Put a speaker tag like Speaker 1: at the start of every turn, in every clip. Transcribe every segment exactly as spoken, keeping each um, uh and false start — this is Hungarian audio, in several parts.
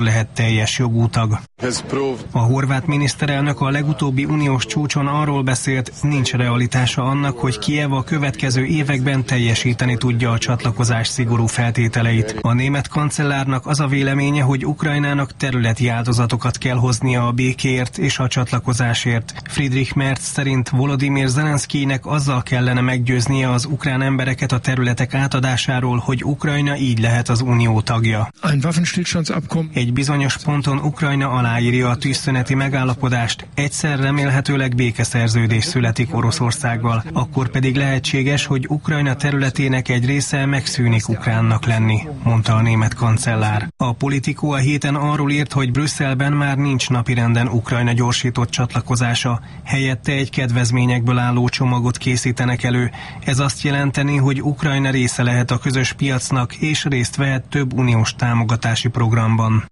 Speaker 1: lehet teljes jogú tag. A horvát miniszterelnök a legutóbbi uniós csúcson arról beszélt, nincs realitása annak, hogy Kijev a következő években teljesíteni tudja a csatlakozás szigorú feltételeit. A német kancellárnak az a véleménye, hogy Ukrajnának területi áldozatokat kell hoznia a békéért és a csatlakozásért. Friedrich Merz szerint Volodymyr Zelenszkijnek azzal kellene meggyőznie az ukrán embereket a területek átadásáról, hogy Ukrajna így lehet az unió tagja. Egy bizonyos ponton Ukrajna aláírja a tűzszüneti megállapodást, egyszer remélhetőleg békeszerződés születik Oroszországgal, akkor pedig lehetséges, hogy Ukrajna területének egy része megszűnik ukránnak lenni, mondta a német kancellár. A Politico a héten arról írt, hogy Brüsszelben már nincs napirenden Ukrajna gyorsított csatlakozása, helyette egy kedvezményekből álló csomagot készítenek elő. Ez azt jelenteni, hogy Ukrajna része lehet a közös piacnak és részt vehet több uniós támogatási programban.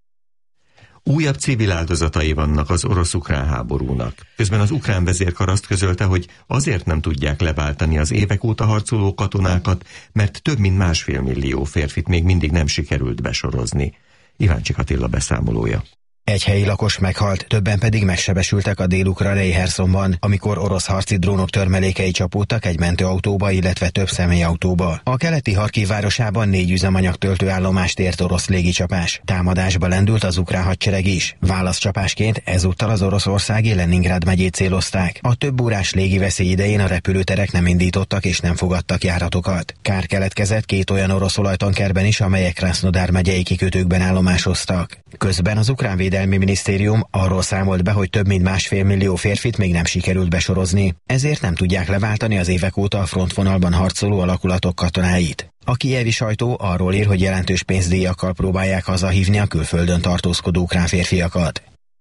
Speaker 2: Újabb civil áldozatai vannak az orosz-ukrán háborúnak. Közben az ukrán vezérkar azt közölte, hogy azért nem tudják leváltani az évek óta harcoló katonákat, mert több mint másfél millió férfit még mindig nem sikerült besorozni. Iváncsik Attila beszámolója.
Speaker 3: Egy helyi lakos meghalt, többen pedig megsebesültek a dél-ukrajnai Herszonban, amikor orosz harci drónok törmelékei csapódtak egy mentőautóba, illetve több személyautóba. A keleti Harkiv városában négy üzemanyag töltőállomást ért orosz légicsapás. Támadásba lendült az ukrán hadsereg is. Válaszcsapásként ezúttal az oroszországi Leningrád megyét célozták. A több órás légiveszély idején a repülőterek nem indítottak és nem fogadtak járatokat. Kár keletkezett két olyan orosz olajtankerben is, amelyek Krasnodar megyei kikötőkben állomásoztak. Közben az ukrán Védelmi Minisztérium arról számolt be, hogy több mint másfél millió férfit még nem sikerült besorozni, ezért nem tudják leváltani az évek óta a frontvonalban harcoló alakulatok katonáit. A kijevi sajtó arról ír, hogy jelentős pénzdíjakkal próbálják hazahívni a külföldön tartózkodó ukrán férfiakat.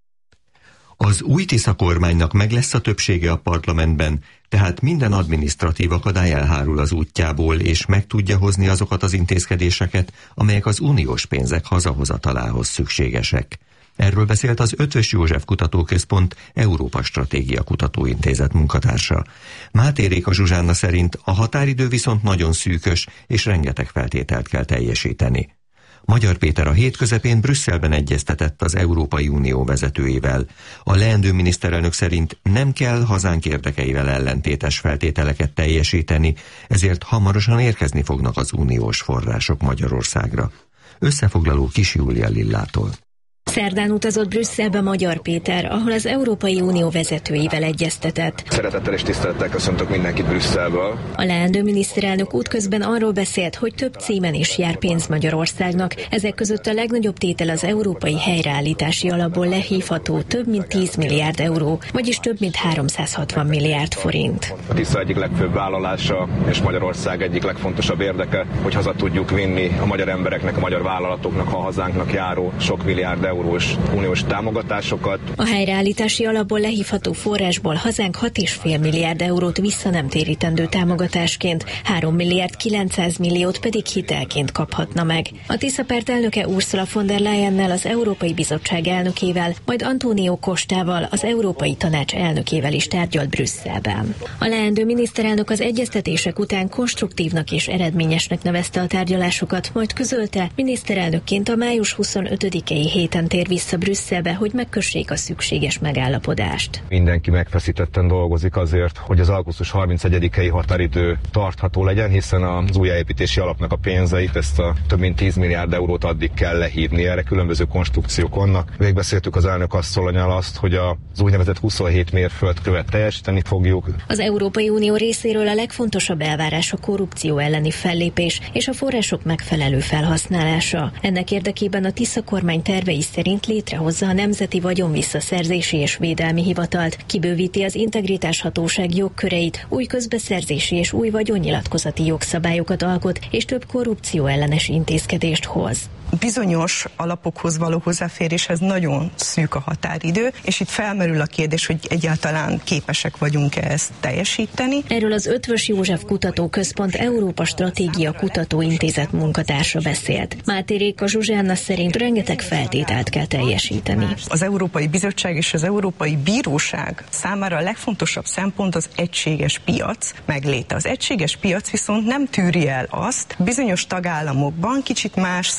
Speaker 2: Az új Tisza kormánynak meg lesz a többsége a parlamentben, tehát minden adminisztratív akadály elhárul az útjából, és meg tudja hozni azokat az intézkedéseket, amelyek az uniós pénzek hazahozatalához szükségesek. Erről beszélt az Eötvös József Kutatóközpont Európa Stratégia Kutatóintézet munkatársa. Máté Réka Zsuzsánna szerint a határidő viszont nagyon szűkös, és rengeteg feltételt kell teljesíteni. Magyar Péter a hét közepén Brüsszelben egyeztetett az Európai Unió vezetőivel. A leendő miniszterelnök szerint nem kell hazánk érdekeivel ellentétes feltételeket teljesíteni, ezért hamarosan érkezni fognak az uniós források Magyarországra. Összefoglaló Kis Júlia Lillától.
Speaker 4: Szerdán utazott Brüsszelbe Magyar Péter, ahol az Európai Unió vezetőivel egyeztetett.
Speaker 5: Szeretettel és tisztelettel köszöntök mindenkit Brüsszelből.
Speaker 4: A leendő miniszterelnök útközben arról beszélt, hogy több címen is jár pénz Magyarországnak. Ezek között a legnagyobb tétel az Európai Helyreállítási Alapból lehívható több mint tíz milliárd euró, vagyis több mint háromszázhatvan milliárd forint.
Speaker 5: A Tisza egyik legfőbb vállalása és Magyarország egyik legfontosabb érdeke, hogy haza tudjuk vinni a magyar embereknek, a magyar vállalatoknak, a hazánknak járó sok milliárd eurós uniós támogatásokat.
Speaker 4: A helyreállítási alapból lehívható forrásból hazánk hat egész öt milliárd eurót vissza nem térítendő támogatásként, három milliárd kilencszáz milliót pedig hitelként kaphatna meg. A Tisza párt elnöke Ursula von der Leyennel, az Európai Bizottság elnökével, majd Antonio Costával, az Európai Tanács elnökével is tárgyalt Brüsszelben. A leendő miniszterelnök az egyeztetések után konstruktívnak és eredményesnek nevezte a tárgyalásokat, majd közölte, miniszterelnökként a május huszonötödikei héten tér vissza Brüsszelbe, hogy megkössék a szükséges megállapodást.
Speaker 5: Mindenki megfeszítetten dolgozik azért, hogy az augusztus harmincegyedikei határidő tartható legyen, hiszen az újjáépítési alapnak a pénzeit, ezt a több mint tíz milliárd eurót addig kell lehívni. Erre különböző konstrukciók vannak. Végbeszéltük az elnök asszonnyal azt, hogy az úgynevezett huszonhét mérföldkövet teljesíteni fogjuk.
Speaker 4: Az Európai Unió részéről a legfontosabb elvárás a korrupció elleni fellépés és a források megfelelő felhasználása. Ennek érdekében a Tisza kormány tervei szerint létrehozza a Nemzeti Vagyonvisszaszerzési és Védelmi Hivatalt, kibővíti az integritáshatóság jogköreit, új közbeszerzési és új vagyonnyilatkozati jogszabályokat alkot, és több korrupció ellenes intézkedést hoz.
Speaker 6: Bizonyos alapokhoz való hozzáféréshez nagyon szűk a határidő, és itt felmerül a kérdés, hogy egyáltalán képesek vagyunk-e ezt teljesíteni.
Speaker 4: Erről az Eötvös József Kutatóközpont Európa Stratégia Kutatóintézet munkatársa beszélt. Máté Réka Zsuzsánna szerint rengeteg feltételt kell teljesíteni.
Speaker 6: Az Európai Bizottság és az Európai Bíróság számára a legfontosabb szempont az egységes piac megléte. Az egységes piac viszont nem tűri el azt, bizonyos tagállamokban kicsit más szabályok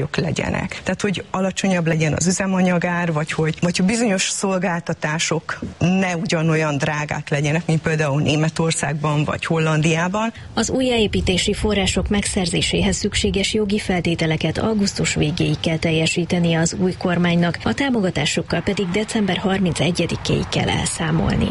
Speaker 6: szabályok legyenek. Tehát, hogy alacsonyabb legyen az üzemanyagár, vagy hogy, vagy hogy bizonyos szolgáltatások ne ugyanolyan drágák legyenek, mint például Németországban vagy Hollandiában.
Speaker 4: Az újjáépítési források megszerzéséhez szükséges jogi feltételeket augusztus végéig kell teljesíteni az új kormánynak, a támogatásokkal pedig december harmincegyedikéig kell elszámolni.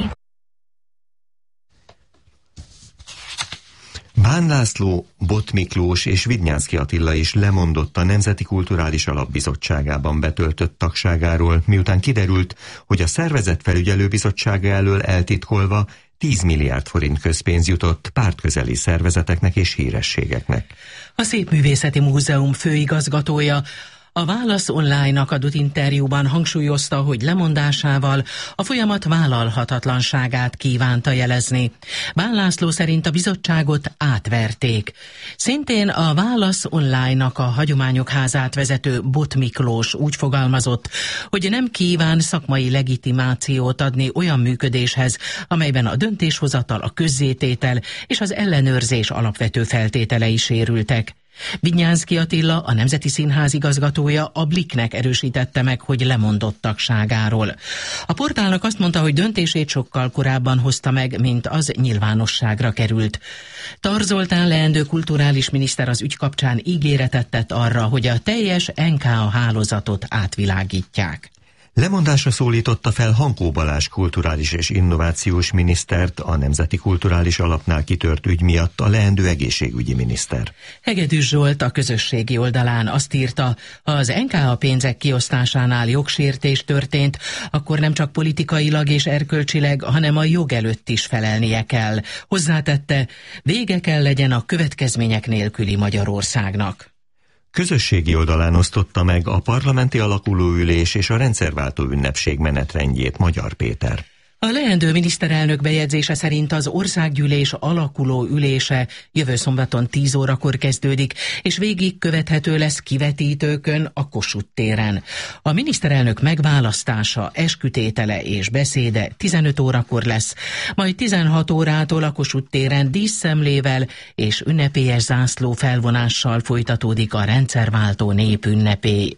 Speaker 2: Bán László, Bot Miklós és Vidnyánszky Attila is lemondott a Nemzeti Kulturális Alapbizottságában betöltött tagságáról, miután kiderült, hogy a szervezet felügyelőbizottsága elől eltitkolva tíz milliárd forint közpénz jutott pártközeli szervezeteknek és hírességeknek.
Speaker 7: A Szépművészeti Múzeum főigazgatója a Válasz Online-nak adott interjúban hangsúlyozta, hogy lemondásával a folyamat vállalhatatlanságát kívánta jelezni. Bán László szerint a bizottságot átverték. Szintén a Válasz Online-nak a Hagyományok Házát vezető Bot Miklós úgy fogalmazott, hogy nem kíván szakmai legitimációt adni olyan működéshez, amelyben a döntéshozatal, a közzététel és az ellenőrzés alapvető feltételei sérültek. Vidnyánszky Attila, a Nemzeti Színház igazgatója a Blicknek erősítette meg, hogy lemondott tagságáról. A portálnak azt mondta, hogy döntését sokkal korábban hozta meg, mint az nyilvánosságra került. Tar Zoltán leendő kulturális miniszter az ügy kapcsán ígéretet tett arra, hogy a teljes en ká á hálózatot átvilágítják.
Speaker 2: Lemondásra szólította fel Hankó Balázs kulturális és innovációs minisztert a Nemzeti Kulturális Alapnál kitört ügy miatt a leendő egészségügyi miniszter.
Speaker 7: Hegedűs Zsolt a közösségi oldalán azt írta, ha az en ká á pénzek kiosztásánál jogsértés történt, akkor nem csak politikailag és erkölcsileg, hanem a jog előtt is felelnie kell. Hozzátette, vége kell legyen a következmények nélküli Magyarországnak.
Speaker 2: Közösségi oldalán osztotta meg a parlamenti alakulóülés és a rendszerváltó ünnepség menetrendjét Magyar Péter.
Speaker 7: A leendő miniszterelnök bejegyzése szerint az országgyűlés alakuló ülése jövő szombaton tíz órakor kezdődik, és végig követhető lesz kivetítőkön a Kossuth téren. A miniszterelnök megválasztása, eskütétele és beszéde tizenöt órakor lesz, majd tizenhat órától a Kossuth téren díszszemlével és ünnepélyes zászló felvonással folytatódik a rendszerváltó népünnepé.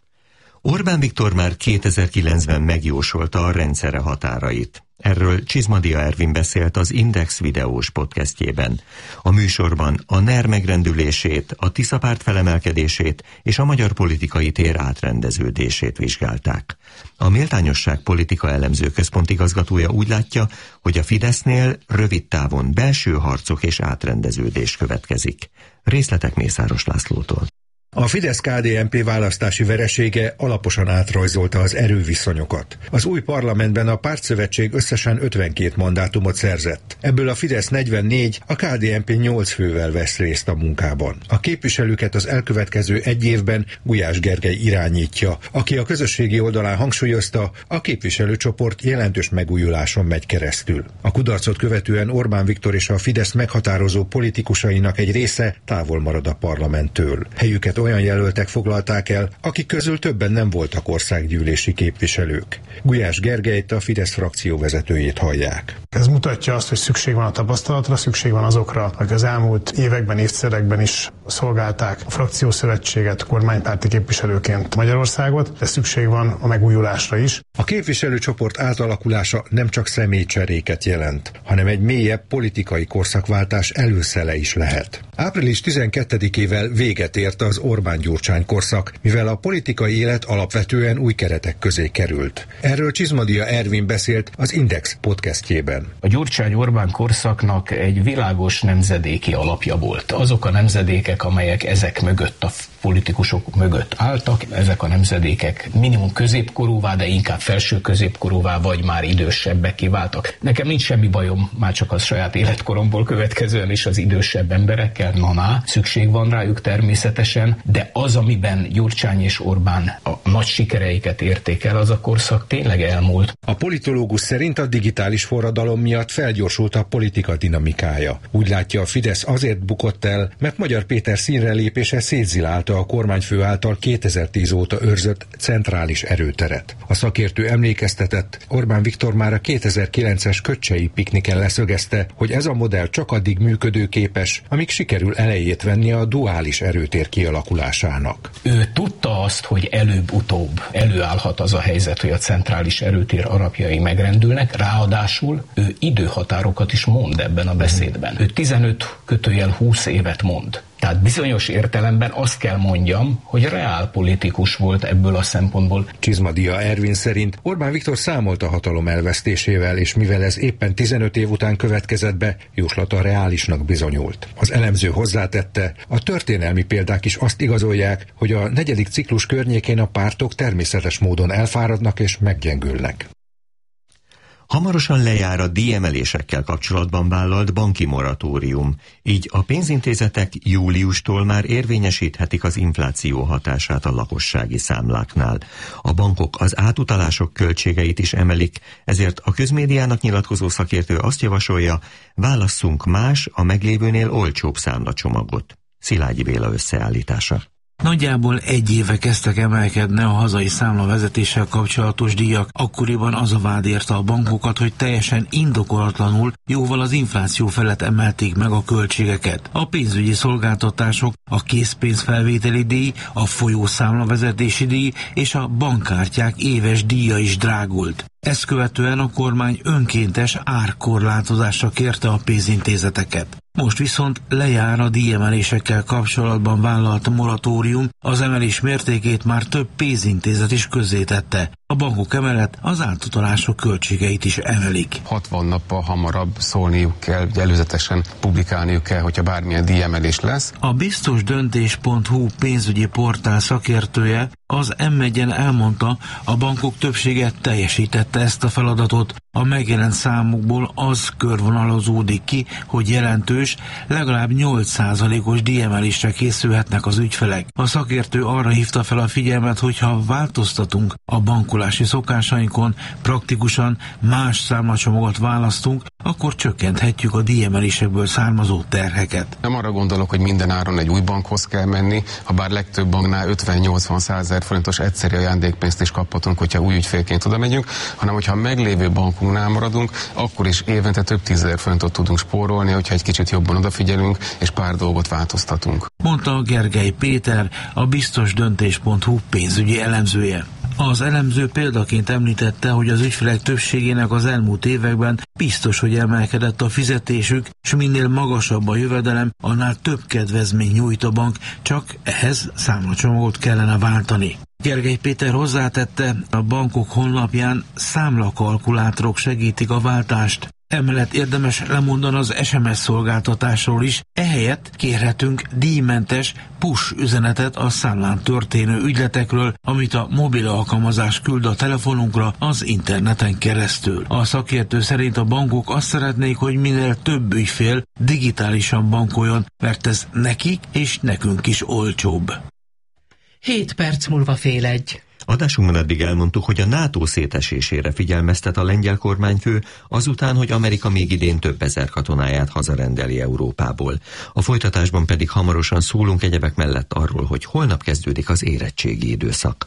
Speaker 2: Orbán Viktor már kétezer-kilencben megjósolta a rendszere határait. Erről Csizmadia Ervin beszélt az Index videós podcastjében. A műsorban a NER megrendülését, a Tisza-párt felemelkedését és a magyar politikai tér átrendeződését vizsgálták. A Méltányosság Politika Elemző Központ igazgatója úgy látja, hogy a Fidesznél rövid távon belső harcok és átrendeződés következik. Részletek Mészáros Lászlótól.
Speaker 8: A Fidesz-ká dé en pé választási veresége alaposan átrajzolta az erőviszonyokat. Az új parlamentben a pártszövetség összesen ötvenkét mandátumot szerzett. Ebből a Fidesz negyvennégy, a ká dé en pé nyolc fővel vesz részt a munkában. A képviselőket az elkövetkező egy évben Gulyás Gergely irányítja, aki a közösségi oldalán hangsúlyozta, a képviselőcsoport jelentős megújuláson megy keresztül. A kudarcot követően Orbán Viktor és a Fidesz meghatározó politikusainak egy része távol marad a parlamenttől. Helyüket olyan jelöltek foglalták el, akik közül többen nem voltak országgyűlési képviselők. Gulyás Gergelyt, a Fidesz frakció vezetőjét hallják.
Speaker 9: Ez mutatja azt, hogy szükség van a tapasztalatra, szükség van azokra, akik az elmúlt években, évtizedekben is szolgálták a frakciószövetséget, kormánypárti képviselőként Magyarországot, de szükség van a megújulásra is.
Speaker 8: A képviselőcsoport átalakulása nem csak személycseréket jelent, hanem egy mélyebb politikai korszakváltás előszele is lehet. április tizenkettedikével véget ért az Orbán-Gyurcsány korszak, mivel a politikai élet alapvetően új keretek közé került. Erről Csizmadia Ervin beszélt az Index podcastjében.
Speaker 10: A Gyurcsány-Orbán korszaknak egy világos nemzedéki alapja volt. Azok a nemzedékek, amelyek ezek mögött, a politikusok mögött álltak, ezek a nemzedékek minimum középkorúvá, de inkább felső középkorúvá, vagy már idősebbek kiváltak. Nekem nincs semmi bajom, már csak az saját életkoromból következően is az idősebb emberekkel, na-na, szükség van rájuk természetesen, de az, amiben Gyurcsány és Orbán a nagy sikereiket érték el, az a korszak tényleg elmúlt.
Speaker 8: A politológus szerint a digitális forradalom miatt felgyorsult a politika dinamikája. Úgy látja, a Fidesz azért bukott el, mert Magyar Péter színre lépése szétzilálta a kormányfő által kétezer-tíz óta őrzött centrális erőteret. A szakértő emlékeztetett, Orbán Viktor már a kétezer-kilences Köcsei pikniken leszögezte, hogy ez a modell csak addig működőképes, amíg sikerül elejét venni a duális erőtér kialakulásának. kialakulásának.
Speaker 10: Ő tudta azt, hogy előbb-utóbb előállhat az a helyzet, hogy a centrális erőtér alapjai megrendülnek, ráadásul ő időhatárokat is mond ebben a beszédben. Ő tizenöt kötőjel húsz évet mond. Tehát bizonyos értelemben azt kell mondjam, hogy reálpolitikus volt ebből a szempontból.
Speaker 8: Csizmadia Ervin szerint Orbán Viktor számolt a hatalom elvesztésével, és mivel ez éppen tizenöt év után következett be, jóslata reálisnak bizonyult. Az elemző hozzátette, a történelmi példák is azt igazolják, hogy a negyedik ciklus környékén a pártok természetes módon elfáradnak és meggyengülnek.
Speaker 2: Hamarosan lejár a díjemelésekkel kapcsolatban vállalt banki moratórium, így a pénzintézetek júliustól már érvényesíthetik az infláció hatását a lakossági számláknál. A bankok az átutalások költségeit is emelik, ezért a közmédiának nyilatkozó szakértő azt javasolja, válasszunk más, a meglévőnél olcsóbb számlacsomagot. Szilágyi Béla összeállítása.
Speaker 11: Nagyjából egy éve kezdtek emelkedni a hazai számlavezetéssel kapcsolatos díjak. Akkoriban az a vád érte a bankokat, hogy teljesen indokolatlanul jóval az infláció felett emelték meg a költségeket. A pénzügyi szolgáltatások, a készpénzfelvételi díj, a folyószámlavezetési díj és a bankkártyák éves díja is drágult. Ezt követően a kormány önkéntes árkorlátozásra kérte a pénzintézeteket. Most viszont lejár a díjemelésekkel kapcsolatban vállalt moratórium, az emelés mértékét már több pénzintézet is közzétette. A bankok emellett az átutalások költségeit is emelik.
Speaker 12: hatvan nappal hamarabb szólniuk kell, előzetesen publikálniuk kell, hogyha bármilyen díjemelés lesz.
Speaker 11: A biztosdöntés pont hu pénzügyi portál szakértője az em egyen elmondta, a bankok többsége teljesítette ezt a feladatot. A megjelent számokból az körvonalazódik ki, hogy jelentős, legalább nyolc százalékos díjemelésre készülhetnek az ügyfelek. A szakértő arra hívta fel a figyelmet, hogy ha változtatunk a bankolási szokásainkon, praktikusan más számlacsomagot választunk, akkor csökkenthetjük a díjemelésekből származó terheket.
Speaker 12: Nem arra gondolok, hogy minden áron egy új bankhoz kell menni, ha bár legtöbb banknál ötven-nyolcvan-százezer forintos egyszeri ajándékpénzt is kaphatunk, hogyha új ügyfélként oda megyünk, hanem hogyha a meglévő bankunknál maradunk, akkor is évente több tízezer forintot tudunk spórolni, hogyha egy kicsit jobban odafigyelünk, és pár dolgot változtatunk.
Speaker 11: Mondta Gergely Péter, a biztosdöntés pont hu pénzügyi elemzője. Az elemző példaként említette, hogy az ügyfelek többségének az elmúlt években biztos, hogy emelkedett a fizetésük, és minél magasabb a jövedelem, annál több kedvezmény nyújt a bank, csak ehhez számlacsomagot kellene váltani. Gergely Péter hozzátette, a bankok honlapján számlakalkulátorok segítik a váltást. Emellett érdemes lemondani az es em es szolgáltatásról is, ehelyett kérhetünk díjmentes push üzenetet a számlán történő ügyletekről, amit a mobil alkalmazás küld a telefonunkra az interneten keresztül. A szakértő szerint a bankok azt szeretnék, hogy minél több ügyfél digitálisan bankoljon, mert ez nekik és nekünk is olcsóbb.
Speaker 7: Hét perc múlva fél egy.
Speaker 2: Adásunkban eddig elmondtuk, hogy a NATO szétesésére figyelmeztet a lengyel kormányfő, azután, hogy Amerika még idén több ezer katonáját hazarendeli Európából. A folytatásban pedig hamarosan szólunk egyebek mellett arról, hogy holnap kezdődik az érettségi időszak.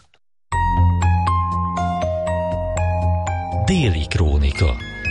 Speaker 13: Déli krónika.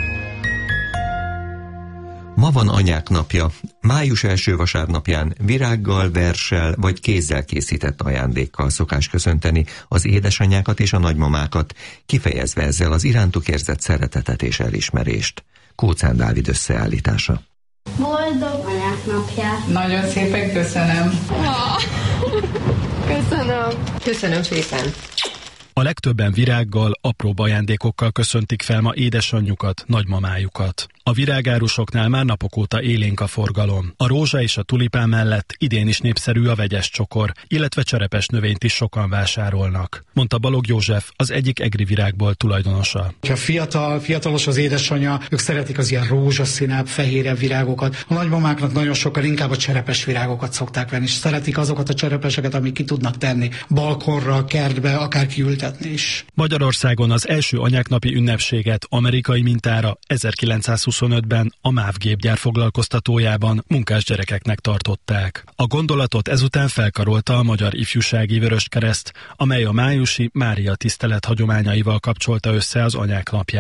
Speaker 2: Ma van anyák napja. Május első vasárnapján virággal, verssel vagy kézzel készített ajándékkal szokás köszönteni az édesanyákat és a nagymamákat, kifejezve ezzel az irántuk érzett szeretetet és elismerést. Kóczán Dávid összeállítása.
Speaker 14: Boldog anyák napját!
Speaker 15: Nagyon szépen köszönöm!
Speaker 14: Köszönöm!
Speaker 16: Köszönöm szépen!
Speaker 17: A legtöbben virággal, apróbb ajándékokkal köszöntik fel ma édesanyjukat, nagymamájukat. A virágárusoknál már napok óta élénk a forgalom. A rózsa és a tulipán mellett idén is népszerű a vegyes csokor, illetve cserepes növényt is sokan vásárolnak, mondta Balogh József, az egyik egri virágból tulajdonosa.
Speaker 18: Ha fiatal, fiatalos az édesanyja, ők szeretik az ilyen rózsaszínebb, fehérebb virágokat. A nagymamáknak nagyon sokkal inkább a cserepes virágokat szokták venni, és szeretik azokat a cserepeseket, amik ki tudnak tenni balkonra, kertbe, akár kiültetni is.
Speaker 17: Magyarországon az első anyáknapi ünnepséget amerikai mintára ezerkilencszázhuszonötben a MÁV gépgyár foglalkoztatójában munkás gyerekeknek tartották. A gondolatot ezután felkarolta a Magyar Ifjúsági Vöröskereszt, amely a májusi Mária tisztelet hagyományaival kapcsolta össze az anyák napját.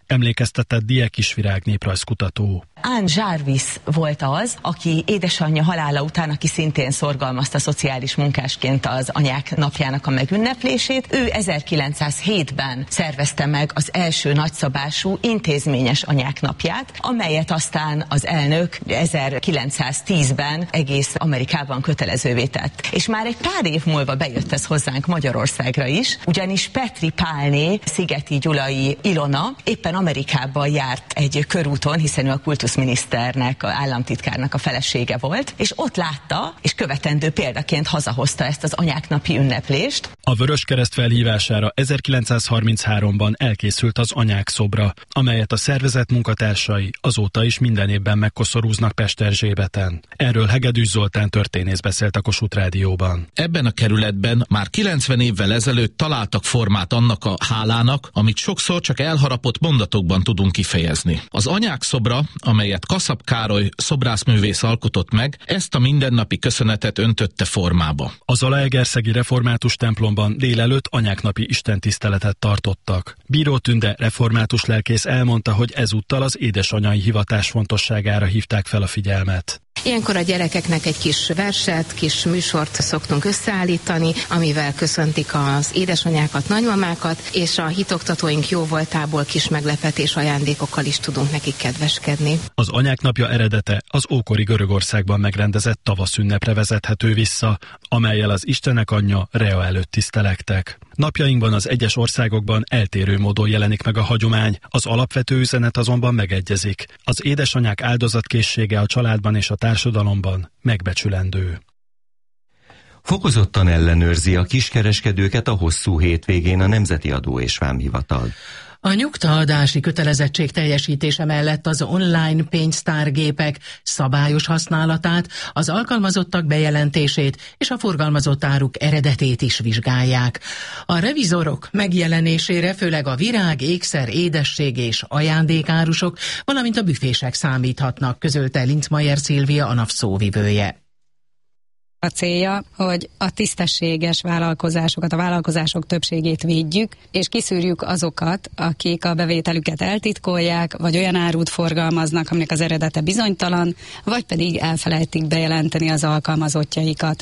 Speaker 17: emlékeztetett Diek Kisvirág néprajzkutató.
Speaker 16: Anne Jarvis volt az, aki édesanyja halála után, aki szintén szorgalmazta szociális munkásként az anyák napjának a megünneplését. Ő ezerkilencszázhétben szervezte meg az első nagyszabású intézményes anyák napját, amelyet aztán az elnök ezerkilencszáztízben egész Amerikában kötelezővé tett. És már egy pár év múlva bejött ez hozzánk Magyarországra is, ugyanis Petri Pálné, Szigeti Gyulai Ilona éppen Amerikában járt egy körúton, hiszen ő a kultuszminiszternek, a államtitkárnak a felesége volt, és ott látta, és követendő példaként hazahozta ezt az anyáknapi ünneplést.
Speaker 17: A Vöröskereszt felhívására ezerkilencszázharmincháromban elkészült az anyák szobra, amelyet a szervezet munkatársai azóta is minden évben megkoszorúznak Pesterzsébeten. Erről Hegedűs Zoltán történész beszélt a Kossuth Rádióban.
Speaker 19: Ebben a kerületben már kilencven évvel ezelőtt találtak formát annak a hálának, amit sokszor csak elharapott mondatokban tudunk kifejezni. Az anyák szobra, amelyet Kaszab Károly szobrászművész alkotott meg, ezt a mindennapi köszönetet öntötte formába.
Speaker 17: Az Zalaegerszegi református templomban délelőtt anyáknapi istentiszteletet tartottak. Bíró Tünde református lelkész elmondta, hogy ezúttal az édesanyai hivatás fontosságára hívták fel a figyelmet.
Speaker 20: Ilyenkor a gyerekeknek egy kis verset, kis műsort szoktunk összeállítani, amivel köszöntik az édesanyákat, nagymamákat, és a hitoktatóink jóvoltából kis meglepetés ajándékokkal is tudunk nekik kedveskedni.
Speaker 17: Az anyák napja eredete az ókori Görögországban megrendezett tavaszünnepre vezethető vissza, amellyel az Istenek anyja Rea előtt tisztelektek. Napjainkban az egyes országokban eltérő módon jelenik meg a hagyomány, az alapvető üzenet azonban megegyezik. Az édesanyák áldozatkészsége a családban és a társadalomban megbecsülendő.
Speaker 2: Fokozottan ellenőrzi a kiskereskedőket a hosszú hétvégén a Nemzeti Adó és Vámhivatal.
Speaker 7: A nyugtaadási kötelezettség teljesítése mellett az online pénztárgépek szabályos használatát, az alkalmazottak bejelentését és a forgalmazott áruk eredetét is vizsgálják. A revizorok megjelenésére főleg a virág, ékszer, édesség és ajándékárusok, valamint a büfések számíthatnak, közölte Linzmayer Szilvia, a NAV szóvivője.
Speaker 21: A célja, hogy a tisztességes vállalkozásokat, a vállalkozások többségét védjük, és kiszűrjük azokat, akik a bevételüket eltitkolják, vagy olyan árut forgalmaznak, aminek az eredete bizonytalan, vagy pedig elfelejtik bejelenteni az alkalmazottjaikat.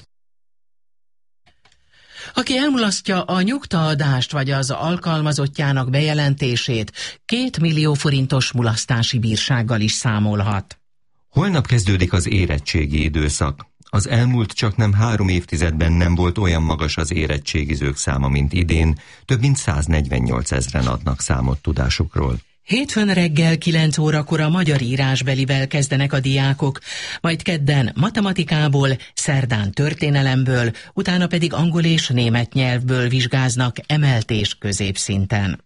Speaker 7: Aki elmulasztja a nyugtaadást vagy az alkalmazottjának bejelentését, két millió forintos mulasztási bírsággal is számolhat.
Speaker 2: Holnap kezdődik az érettségi időszak. Az elmúlt csaknem három évtizedben nem volt olyan magas az érettségizők száma, mint idén, több mint száznegyvennyolc ezren adnak számot tudásukról.
Speaker 7: Hétfőn reggel kilenc órakor a magyar írásbelivel kezdenek a diákok, majd kedden matematikából, szerdán történelemből, utána pedig angol és német nyelvből vizsgáznak emelt és középszinten.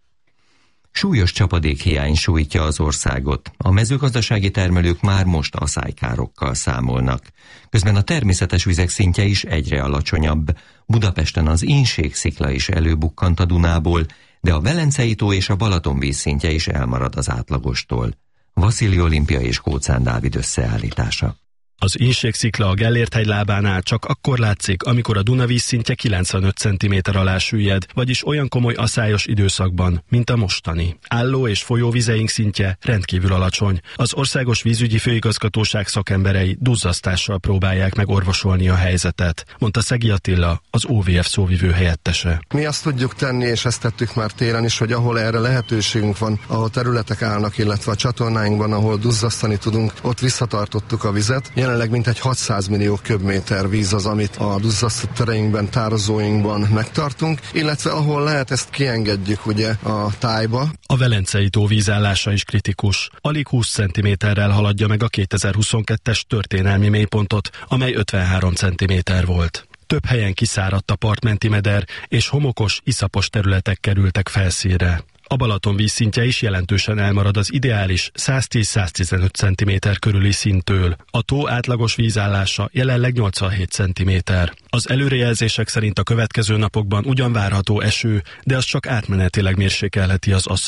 Speaker 2: Súlyos csapadékhiány sújtja az országot. A mezőgazdasági termelők már most aszálykárokkal számolnak. Közben a természetes vizek szintje is egyre alacsonyabb. Budapesten az Ínségszikla is előbukkant a Dunából, de a Velencei tó és a Balaton vízszintje is elmarad az átlagostól. Vasili Olimpia és Kóczán Dávid összeállítása.
Speaker 17: Az Ínségszikla a Gellért-hegy lábánál csak akkor látszik, amikor a Duna vízszintje kilencvenöt centiméter alá süllyed, vagyis olyan komoly aszályos időszakban, mint a mostani. Álló- és folyóvizeink szintje rendkívül alacsony. Az Országos Vízügyi Főigazgatóság szakemberei duzzasztással próbálják megorvosolni a helyzetet, mondta Szegi Attila, az o vé ef szóvivő helyettese.
Speaker 22: Mi azt tudjuk tenni, és ezt tettük már télen is, hogy ahol erre lehetőségünk van, ahol területek állnak, illetve a csatornáinkban, ahol duzzasztani tudunk, ott visszatartottuk a vizet. Jelenleg mintegy hatszáz millió köbméter víz az, amit a duzzasztó tereinkben, tározóinkban megtartunk, illetve ahol lehet, ezt kiengedjük ugye a tájba.
Speaker 17: A Velencei tó vízállása is kritikus. Alig húsz centiméterrel haladja meg a kétezer-huszonkettes történelmi mélypontot, amely ötvenhárom centiméter volt. Több helyen kiszáradt a partmenti meder, és homokos, iszapos területek kerültek felszínre. A Balaton vízszintje is jelentősen elmarad az ideális száztíz-száztizenöt centiméter körüli szinttől. A tó átlagos vízállása jelenleg nyolcvanhét centiméter. Az előrejelzések szerint a következő napokban ugyan várható eső, de az csak átmenetileg mérsékelheti az asszályt.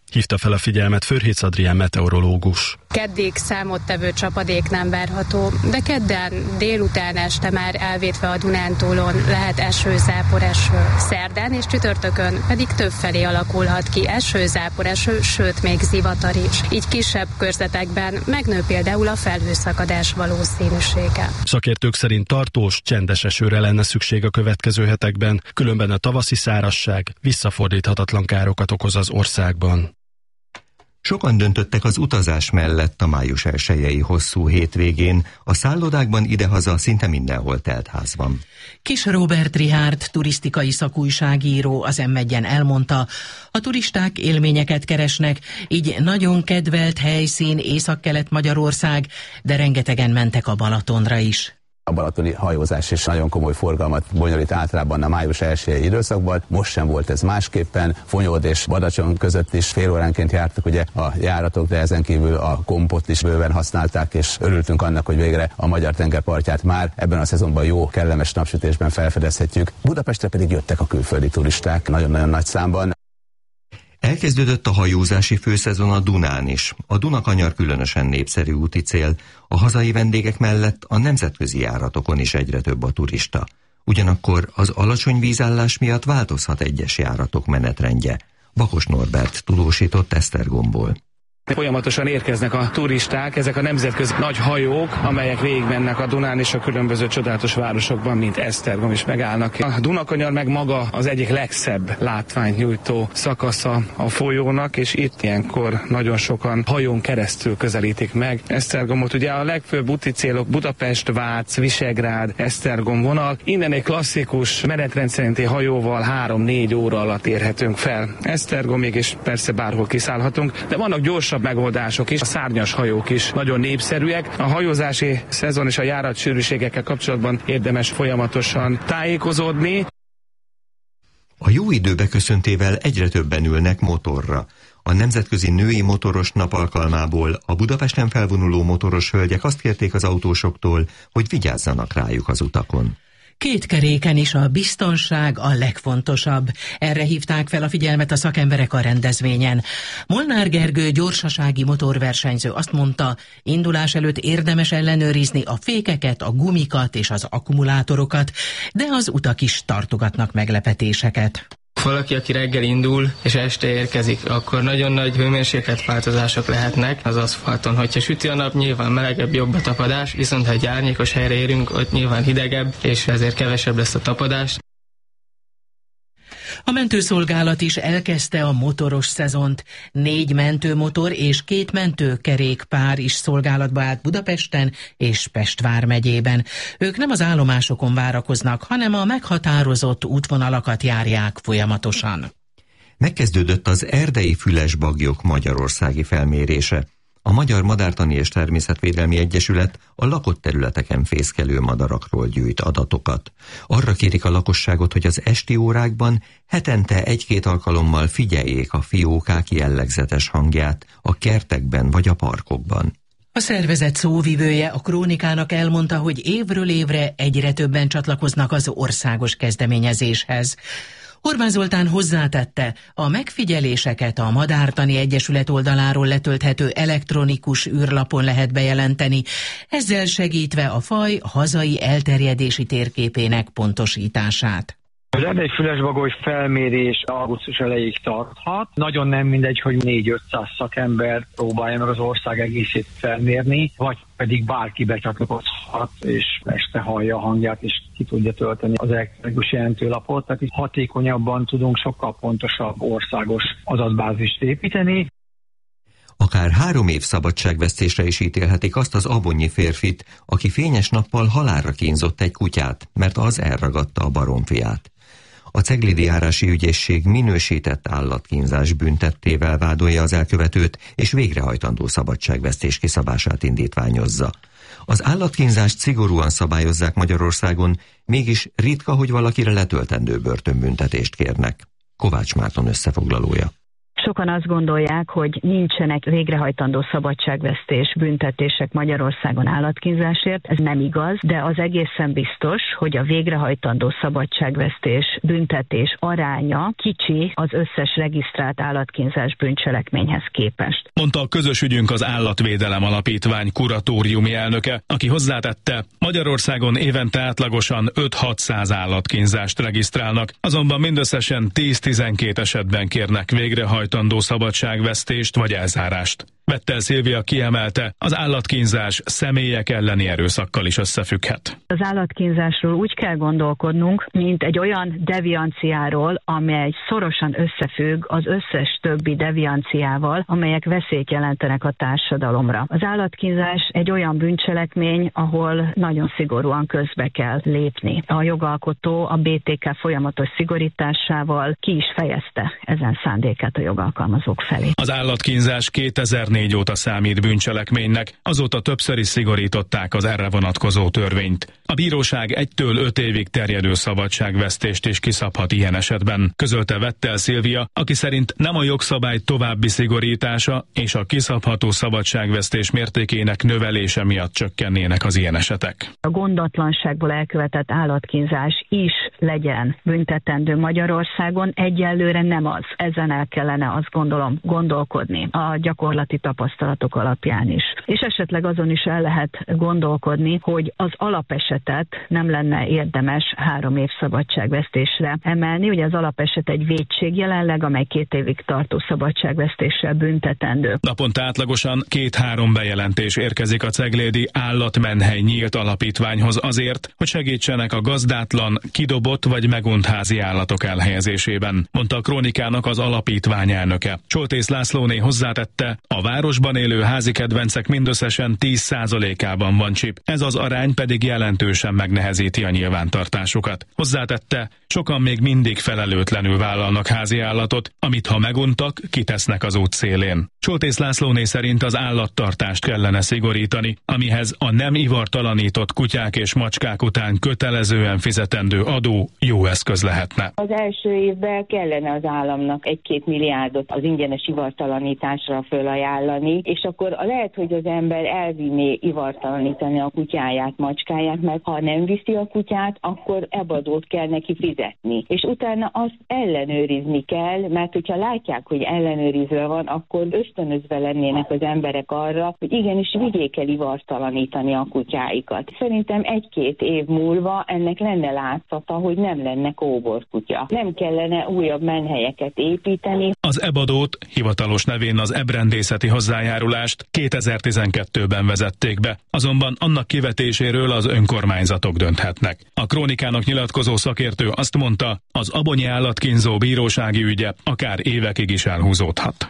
Speaker 17: Hívta fel a figyelmet Förhécz Adrián meteorológus.
Speaker 1: Keddig számottevő csapadék nem várható, de kedden délután este már elvétve a Dunántúlon lehet eső, zápor, eső. Szerdán és csütörtökön pedig többfelé alakulhat ki eső, zápor, eső, sőt még zivatar is. Így kisebb körzetekben megnő például a felhőszakadás valószínűsége.
Speaker 17: Szakértők szerint tartós, csendes esőre lenne szükség a következő hetekben, különben a tavaszi szárazság visszafordíthatatlan károkat okoz az országban.
Speaker 2: Sokan döntöttek az utazás mellett a május elsejei hosszú hétvégén, a szállodákban idehaza szinte mindenhol telt ház van.
Speaker 7: Kis Robert Richárd, turisztikai szakújságíró az em egyen elmondta, a turisták élményeket keresnek, így nagyon kedvelt helyszín Észak-Kelet-Magyarország, de rengetegen mentek a Balatonra is.
Speaker 3: A balatoni hajózás is nagyon komoly forgalmat bonyolít általában a május elsejei időszakban. Most sem volt ez másképpen. Fonyód és Badacson között is fél óránként jártak ugye a járatok, de ezen kívül a kompot is bőven használták, és örültünk annak, hogy végre a magyar tengerpartját már ebben a szezonban jó, kellemes napsütésben felfedezhetjük. Budapestre pedig jöttek a külföldi turisták nagyon-nagyon nagy számban.
Speaker 2: Elkezdődött a hajózási főszezon a Dunán is. A Dunakanyar különösen népszerű úti cél, a hazai vendégek mellett a nemzetközi járatokon is egyre több a turista. Ugyanakkor az alacsony vízállás miatt változhat egyes járatok menetrendje. Bakos Norbert tudósított Esztergomból.
Speaker 23: Folyamatosan érkeznek a turisták, ezek a nemzetközi nagy hajók, amelyek végigmennek a Dunán és a különböző csodálatos városokban, mint Esztergom is megállnak. A Dunakanyar meg maga az egyik legszebb látványt nyújtó szakasza a folyónak, és itt ilyenkor nagyon sokan hajón keresztül közelítik meg Esztergomot. Ugye a legfőbb úti célok Budapest, Vác, Visegrád, Esztergom vonal. Innen egy klasszikus menetrend szerinti hajóval három-négy óra alatt érhetünk fel Esztergomig, és persze bárhol kiszállhatunk, de vannak gyorsabb megoldások is, a szárnyas hajók is nagyon népszerűek. A hajózási szezon és a járat sűrűségekkel kapcsolatban érdemes folyamatosan tájékozódni.
Speaker 2: A jó idő beköszöntével egyre többen ülnek motorra. A Nemzetközi Női Motoros Nap alkalmából a Budapesten felvonuló motoros hölgyek azt kérték az autósoktól, hogy vigyázzanak rájuk az utakon.
Speaker 7: Két keréken is a biztonság a legfontosabb. Erre hívták fel a figyelmet a szakemberek a rendezvényen. Molnár Gergő gyorsasági motorversenyző azt mondta, indulás előtt érdemes ellenőrizni a fékeket, a gumikat és az akkumulátorokat, de az utak is tartogatnak meglepetéseket.
Speaker 24: Valaki, aki reggel indul és este érkezik, akkor nagyon nagy hőmérsékletváltozások lehetnek az aszfalton. Hogyha süti a nap, nyilván melegebb, jobb a tapadás, viszont ha egy árnyékos helyre érünk, ott nyilván hidegebb, és ezért kevesebb lesz a tapadás.
Speaker 7: A mentőszolgálat is elkezdte a motoros szezont. Négy mentőmotor és két mentőkerékpár is szolgálatba állt Budapesten és Pest vármegyében. Ők nem az állomásokon várakoznak, hanem a meghatározott útvonalakat járják folyamatosan.
Speaker 2: Megkezdődött az erdei fülesbaglyok magyarországi felmérése. A Magyar Madártani és Természetvédelmi Egyesület a lakott területeken fészkelő madarakról gyűjt adatokat. Arra kérik a lakosságot, hogy az esti órákban hetente egy-két alkalommal figyeljék a fiókák jellegzetes hangját a kertekben vagy a parkokban.
Speaker 7: A szervezet szóvivője a Krónikának elmondta, hogy évről évre egyre többen csatlakoznak az országos kezdeményezéshez. Orbán Zoltán hozzátette, a megfigyeléseket a Madártani Egyesület oldaláról letölthető elektronikus űrlapon lehet bejelenteni, ezzel segítve a faj hazai elterjedési térképének pontosítását.
Speaker 25: Az erdei fülesbagoly felmérés augusztus elejéig tarthat. Nagyon nem mindegy, hogy négy-ötszáz szakember próbálja meg az ország egészét felmérni, vagy pedig bárki becsatlakozhat, és este hallja a hangját, és ki tudja tölteni az elektronikus jelentőlapot. Tehát itt hatékonyabban tudunk sokkal pontosabb országos adatbázist építeni.
Speaker 2: Akár három év szabadságvesztésre is ítélhetik azt az abonyi férfit, aki fényes nappal halálra kínzott egy kutyát, mert az elragadta a baromfiát. A ceglidi járási ügyészség minősített állatkínzás büntettével vádolja az elkövetőt, és végrehajtandó szabadságvesztés kiszabását indítványozza. Az állatkínzást szigorúan szabályozzák Magyarországon, mégis ritka, hogy valakire letöltendő börtönbüntetést kérnek. Kovács Márton összefoglalója.
Speaker 4: Sokan azt gondolják, hogy nincsenek végrehajtandó szabadságvesztés, büntetések Magyarországon állatkínzásért. Ez nem igaz, de az egészen biztos, hogy a végrehajtandó szabadságvesztés, büntetés aránya kicsi az összes regisztrált állatkínzás bűncselekményhez képest.
Speaker 5: Mondta a Közös ügyünk az Állatvédelem Alapítvány kuratóriumi elnöke, aki hozzátette, Magyarországon évente átlagosan öt-hatszáz állatkínzást regisztrálnak, azonban mindösszesen tíz-tizenkét esetben kérnek végrehajtandó szabadságvesztést vagy elzárást. Vettel Szilvia kiemelte, az állatkínzás személyek elleni erőszakkal is összefügghet.
Speaker 4: Az állatkínzásról úgy kell gondolkodnunk, mint egy olyan devianciáról, amely szorosan összefügg az összes többi devianciával, amelyek veszélyt jelentenek a társadalomra. Az állatkínzás egy olyan bűncselekmény, ahol nagyon szigorúan közbe kell lépni. A jogalkotó a bé té ká folyamatos szigorításával ki is fejezte ezen szándékát a jogalkalmazók felé.
Speaker 5: Az állatkínzás kétezer-négy óta számít bűncselekménynek, azóta többször is szigorították az erre vonatkozó törvényt. A bíróság egytől öt évig terjedő szabadságvesztést is kiszabhat ilyen esetben, közölte Vettel Szilvia, aki szerint nem a jogszabály további szigorítása és a kiszabható szabadságvesztés mértékének növelése miatt csökkennének az ilyen esetek.
Speaker 4: A gondatlanságból elkövetett állatkínzás is legyen büntetendő Magyarországon, egyelőre nem az. Ezen el kellene, azt gondolom, gondolkodni a gyakorlati tapasztalatok alapján is. És esetleg azon is el lehet gondolkodni, hogy az alapesetet nem lenne érdemes három év szabadságvesztésre emelni. Ugye az alapeset egy vétség jelenleg, amely két évig tartó szabadságvesztéssel büntetendő.
Speaker 5: Naponta átlagosan két-három bejelentés érkezik a Ceglédi Állatmenhely Nyílt Alapítványhoz azért, hogy segítsenek a gazdátlan, kidobott vagy megunt házi állatok elhelyezésében, mondta a Krónikának az alapítvány elnöke. Csoltész Lászlóné hozzátette, a városban élő házi kedvencek mindösszesen tíz százalékában van csip, ez az arány pedig jelentősen megnehezíti a nyilvántartásukat. Hozzátette, sokan még mindig felelőtlenül vállalnak házi állatot, amit ha meguntak, kitesznek az út szélén. Csoltész Lászlóné szerint az állattartást kellene szigorítani, amihez a nem ivartalanított kutyák és macskák után kötelezően fizetendő adó jó eszköz lehetne.
Speaker 6: Az első évben kellene az államnak egy-két milliárdot az ingyenes ivartalanításra fölajánlani, és akkor lehet, hogy az ember elvinné ivartalanítani a kutyáját, macskáját, mert ha nem viszi a kutyát, akkor ebadót kell neki fizetni. És utána azt ellenőrizni kell, mert hogyha látják, hogy ellenőrizve van, akkor ösztönözve lennének az emberek arra, hogy igenis vigyék el ivartalanítani a kutyáikat. Szerintem egy-két év múlva ennek lenne látszata, hogy nem lenne kóborkutya. Nem kellene újabb menhelyeket építeni.
Speaker 5: Az ebadót, hivatalos nevén az ebrendészeti hozzájárulást kétezer-tizenkettőben vezették be, azonban annak kivetéséről az önkormányzatok dönthetnek. A Krónikának nyilatkozó szakértő azt mondta, az abonyi állatkínzó bírósági ügye akár évekig is elhúzódhat.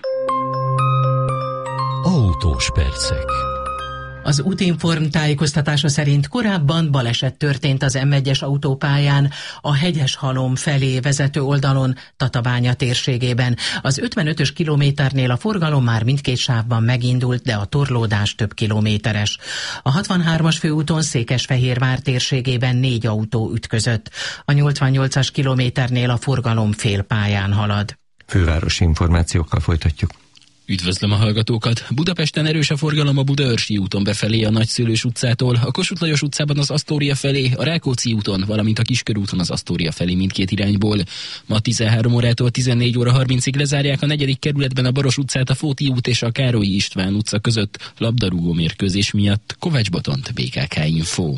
Speaker 13: Autós percek.
Speaker 7: Az Útinform tájékoztatása szerint korábban baleset történt az em egyes autópályán a Hegyeshalom felé vezető oldalon Tatabánya térségében. Az ötvenötös kilométernél a forgalom már mindkét sávban megindult, de a torlódás több kilométeres. A hatvanhármas főúton Székesfehérvár térségében négy autó ütközött. A nyolcvannyolcas kilométernél a forgalom félpályán halad.
Speaker 2: Fővárosi információkkal folytatjuk.
Speaker 9: Üdvözlöm a hallgatókat! Budapesten erős a forgalom a Budaörsi úton befelé a Nagyszülős utcától, a Kossuth Lajos utcában az Asztória felé, a Rákóczi úton, valamint a Kiskörúton az Asztória felé mindkét irányból. Ma tizenhárom órától tizennégy óra harmincig lezárják a negyedik kerületben a Baros utcát a Fóti út és a Károlyi István utca között labdarúgó mérkőzés miatt. Kovács Botont, bé ká ká Info.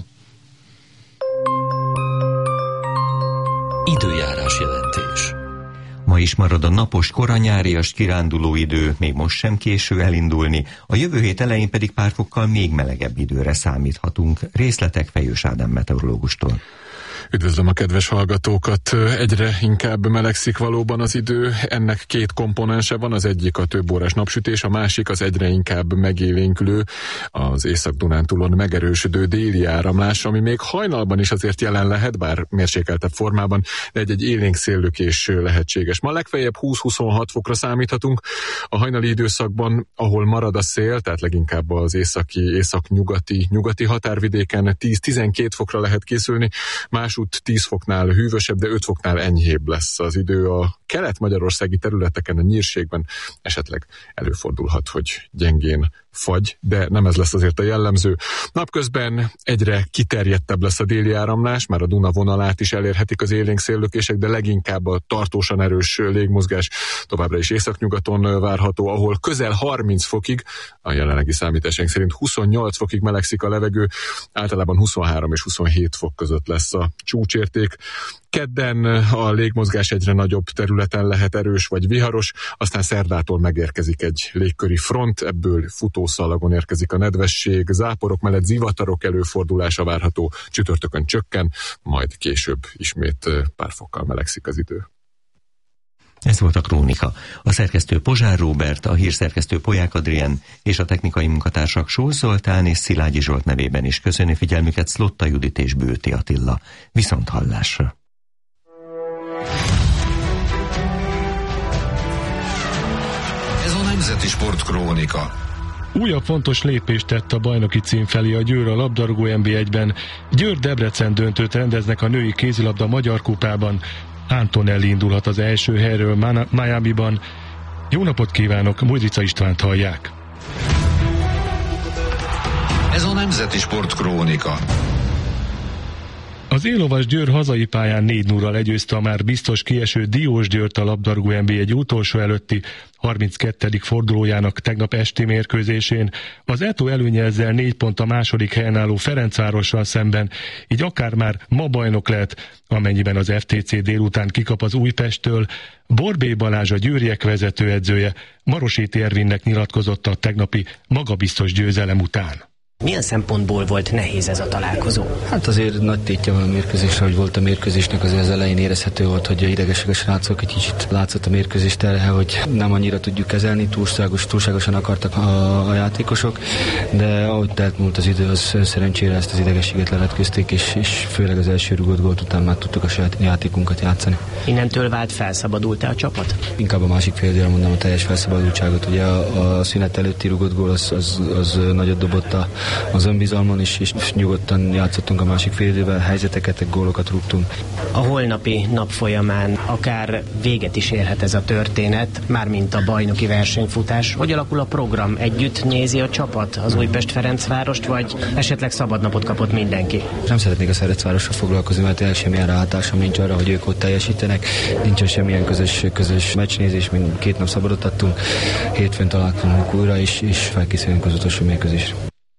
Speaker 13: Időjárás jelentés.
Speaker 2: Ma is marad a napos, koranyárias kiránduló idő, még most sem késő elindulni, a jövő hét elején pedig pár fokkal még melegebb időre számíthatunk. Részletek Fejős Ádám meteorológustól.
Speaker 10: Üdvözlöm a kedves hallgatókat! Egyre inkább melegszik valóban az idő. Ennek két komponense van, az egyik a több órás napsütés, a másik az egyre inkább megélénkülő, az Észak-Dunántúlon megerősödő déli áramlás, ami még hajnalban is azért jelen lehet, bár mérsékeltebb formában, de egy-egy élénk széllökés lehetséges. Ma legfeljebb húsz-huszonhat fokra számíthatunk. A hajnali időszakban, ahol marad a szél, tehát leginkább az északi, észak-nyugati, nyugati határvidéken tíz-tizenkét fokra lehet készülni, más másút tíz foknál hűvösebb, de öt foknál enyhébb lesz az idő. A kelet-magyarországi területeken, a nyírségben esetleg előfordulhat, hogy gyengén fagy, de nem ez lesz azért a jellemző. Napközben egyre kiterjedtebb lesz a déli áramlás, már a Duna vonalát is elérhetik az élénk széllökések, de leginkább a tartósan erős légmozgás továbbra is északnyugaton várható, ahol közel harminc fokig, a jelenlegi számításaink szerint huszonnyolc fokig melegszik a levegő, általában huszonhárom és huszonhét fok között lesz a csúcsérték. Kedden a légmozgás egyre nagyobb területen lehet erős vagy viharos, aztán szerdától megérkezik egy légköri front, ebből futószalagon érkezik a nedvesség, záporok mellett zivatarok előfordulása várható, csütörtökön csökken, majd később ismét pár fokkal melegszik az idő.
Speaker 2: Ez volt a Krónika. A szerkesztő Pozsár Róbert, a hírszerkesztő Polyák Adrien és a technikai munkatársak Sósz Zoltán és Szilágyi Zsolt nevében is köszöni figyelmüket Szlotta Judit és Bőti Attila. Viszont hallásra!
Speaker 8: Ez a Nemzeti Sport Krónika.
Speaker 11: Újabb fontos lépést tett a bajnoki cím felé a Győr a labdarúgó en bé egyben. Győr-Debrecen döntőt rendeznek a női kézilabda Magyar Kupában. Antonelli indulhat az első helyről Miamiban. Jó napot kívánok, Mojzica Istvánt hallják.
Speaker 8: Ez a Nemzeti Sport Krónika.
Speaker 11: Az éllovas Győr hazai pályán négy nullra legyőzte a már biztos kieső Diósgyőrt a labdarúgó en bé egy utolsó előtti harminckettedik fordulójának tegnap esti mérkőzésén. Az Eto előnye ezzel négy pont a második helyen álló Ferencvárossal szemben, így akár már ma bajnok lehet, amennyiben az ef té cé délután kikap az Újpesttől. Borbély Balázs, a győriek vezetőedzője Maroséti Ervinnek nyilatkozott a tegnapi magabiztos győzelem után.
Speaker 12: Milyen szempontból volt nehéz ez a találkozó?
Speaker 14: Hát azért nagy tétje van a mérkőzésre, hogy volt a mérkőzésnek, azért az elején érezhető volt, hogy a idegesek a srácok, egy kicsit látszott a mérkőzés terhe, hogy nem annyira tudjuk kezelni, túlságos, túlságosan akartak a, a játékosok, de ahogy telt múlt az idő, az szerencsére ezt az idegességet levetközték, és, és főleg az első rúgott gólt után már tudtuk a saját játékunkat játszani.
Speaker 12: Innentől vált felszabadult-e a csapat?
Speaker 14: Inkább a másik fél mondom a teljes felszabadultságot. Ugye a, a szünet előtti rúgott gól az, az, az nagyot dobott a az önbizalmon is, és nyugodtan játszottunk a másik fél időben, helyzeteket, gólokat rúgtunk.
Speaker 12: A holnapi nap folyamán akár véget is érhet ez a történet, mármint a bajnoki versenyfutás. Hogy alakul a program? Együtt nézi a csapat az Újpest-Ferencvárost, vagy esetleg szabadnapot kapott mindenki?
Speaker 14: Nem szeretnék a Ferencvárosra foglalkozni, mert el semmilyen ráhatásom nincs arra, hogy ők ott teljesítenek. Nincsen semmilyen közös, közös meccsnézés, mint két nap szabadot adtunk. Hétfőn találkozunk újra, és, és felkészülünk az utolsó mérkőzésre.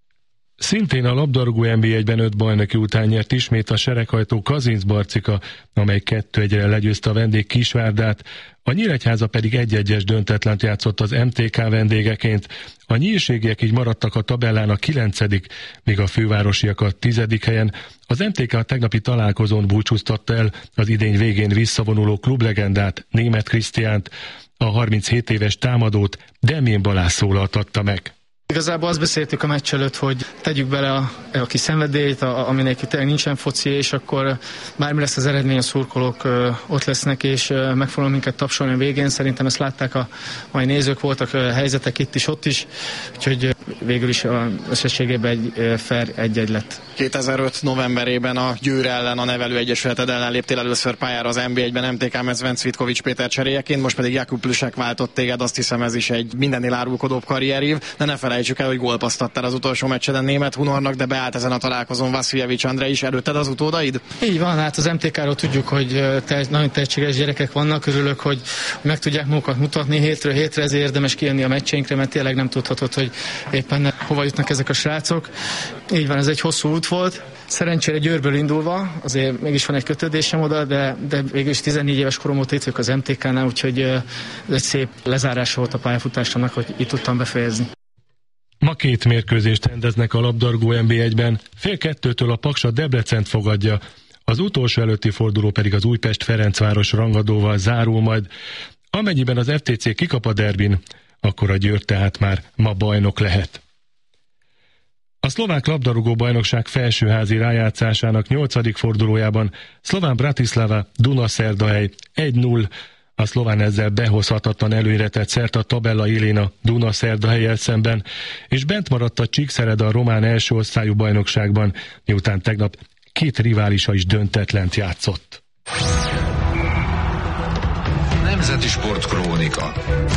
Speaker 11: Szintén a labdarúgó en bé egyben öt bajnoki után nyert ismét a sereghajtó Kazincbarcika, amely kettő egyre legyőzte a vendég Kisvárdát, a Nyíregyháza pedig egy-egyes döntetlent játszott az em té ká vendégeként. A nyírségiek így maradtak a tabellán a kilencedik, míg a fővárosiak a tizedik helyen. Az em té ká a tegnapi találkozón búcsúztatta el az idény végén visszavonuló klublegendát, Németh Krisztiánt, a harminchét éves támadót Demjén Balázs szólaltatta meg.
Speaker 15: Igazából azt beszéltük a meccs előtt, hogy tegyük bele a, a kis szenvedélyt, a, aminek tényleg nincsen foci, és akkor bármi lesz az eredmény, a szurkolók ö, ott lesznek, és ö, meg fognak minket tapsolni a végén. Szerintem ezt látták a mai nézők, voltak ö, helyzetek itt is, ott is, úgyhogy ö, végül is összességében egy ö, fair egy-egy lett.
Speaker 26: kétezer-öt novemberében a Győr ellen, a nevelő egyesületed ellen léptél először pályára az en bé egyben em té ká mezben Cvitkovics Péter cseréjeként, most pedig Jakub Plüsek váltott téged, azt hiszem ez is egy mindennél árulkodóbb karrierív, de ne felejtsük el, hogy gólpaszt adtál az utolsó meccseden Németh Hunornak, de beállt ezen a találkozón Vasiljevics Andrej is, előtted az utódaid?
Speaker 15: Így van, hát az em té ká-ról tudjuk, hogy te, nagyon tehetséges gyerekek vannak, örülök, hogy meg tudják magukat mutatni hétről hétre, ezért érdemes kijönni a meccseinkre, mert tényleg nem tudhatod, hogy éppen hova jutnak ezek a srácok. Így van, ez egy hosszú út volt. Szerencsére Győrből indulva, azért mégis van egy kötődésem oda, de, de végülis tizennégy éves korom óta itt vagyok az em té ká-nál, úgyhogy ez egy szép lezárása volt a pályafutásomnak, hogy itt tudtam befejezni.
Speaker 11: Ma két mérkőzést rendeznek a labdarúgó en bé egyben, fél kettőtől a Paksa Debrecent fogadja, az utolsó előtti forduló pedig az Újpest-Ferencváros rangadóval zárul majd. Amennyiben az ef té cé kikap a derbin, akkor a Győr tehát már ma bajnok lehet. A szlovák labdarúgó bajnokság felsőházi rájátszásának nyolcadik fordulójában Szlován Bratislava Dunaszerdahely egy null, a szlován ezzel behozhatatlan előnyre tett szert a tabella élén a Dunaszerdahellyel szemben, és bent maradt a Csíkszereda a román első osztályú bajnokságban, miután tegnap két riválisa is döntetlent játszott.
Speaker 8: Nemzeti Sportkrónika.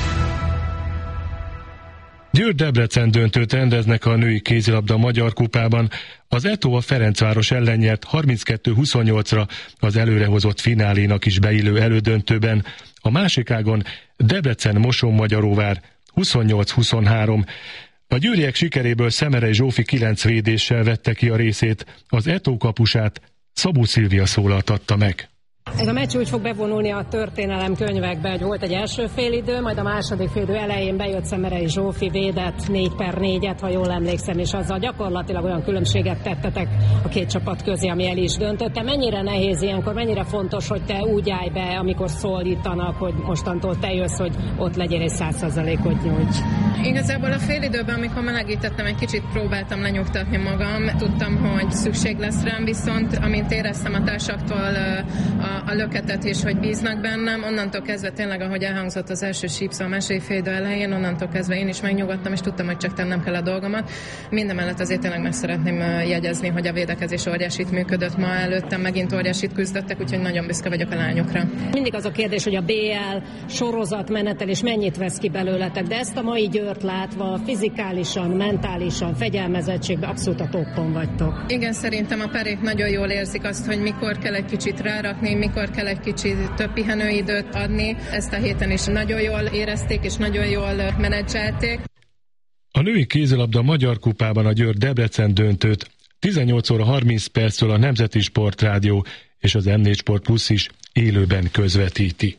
Speaker 11: Győr-Debrecen döntőt rendeznek a női kézilabda Magyar Kupában. Az é té o a Ferencváros ellen nyert harminckettő huszonnyolcra az előrehozott finálénak is beillő elődöntőben. A másik ágon Debrecen-Moson-Magyaróvár huszonnyolc huszonhárom. A győriek sikeréből Szemerei Zsófi kilenc védéssel vette ki a részét, az é té o kapusát Szabó Szilvia szólaltatta meg.
Speaker 16: Ez a meccs úgy fog bevonulni a történelem könyvekbe, hogy volt egy első félidő, majd a második félidő elején bejött Szemerei Zsófi, védett négy per négyet, ha jól emlékszem, és azzal gyakorlatilag olyan különbséget tettetek a két csapat közé, ami el is döntötte. Mennyire nehéz ilyenkor, mennyire fontos, hogy te úgy állj be, amikor szólítanak, hogy mostantól te jössz, hogy ott legyél és száz százalékot nyújts.
Speaker 18: Igazából a félidőben, amikor melegítettem, egy kicsit próbáltam lenyugtatni magam. Tudtam, hogy szükség lesz rám, viszont amint éreztem a társaktól a a löketet és hogy bíznak bennem, onnantól kezdve tényleg, ahogy elhangzott az első sípszó a második félidő elején, onnantól kezdve én is megnyugodtam, és tudtam, hogy csak tennem kell a dolgomat. Mindemellett azért tényleg meg szeretném jegyezni, hogy a védekezés óriásit működött ma előttem, megint óriásit küzdöttek, úgyhogy nagyon büszke vagyok a lányokra.
Speaker 16: Mindig az a kérdés, hogy a bé el sorozatmenetel és mennyit vesz ki belőletek, de ezt a mai Győrt látva fizikálisan, mentálisan, fegyelmezettségben abszolút a toppon vagytok.
Speaker 18: Igen, szerintem a perék nagyon jól érzik azt, hogy mikor kell egy kicsit rárakni, mikor kell egy kicsit több pihenőidőt adni. Ezt a héten is nagyon jól érezték, és nagyon jól menedzselték.
Speaker 11: A női kézilabda Magyar Kupában a Győr-Debrecen döntőt tizennyolc óra harminc perctől a Nemzeti Sportrádió és az em négy Sport Plus is élőben közvetíti.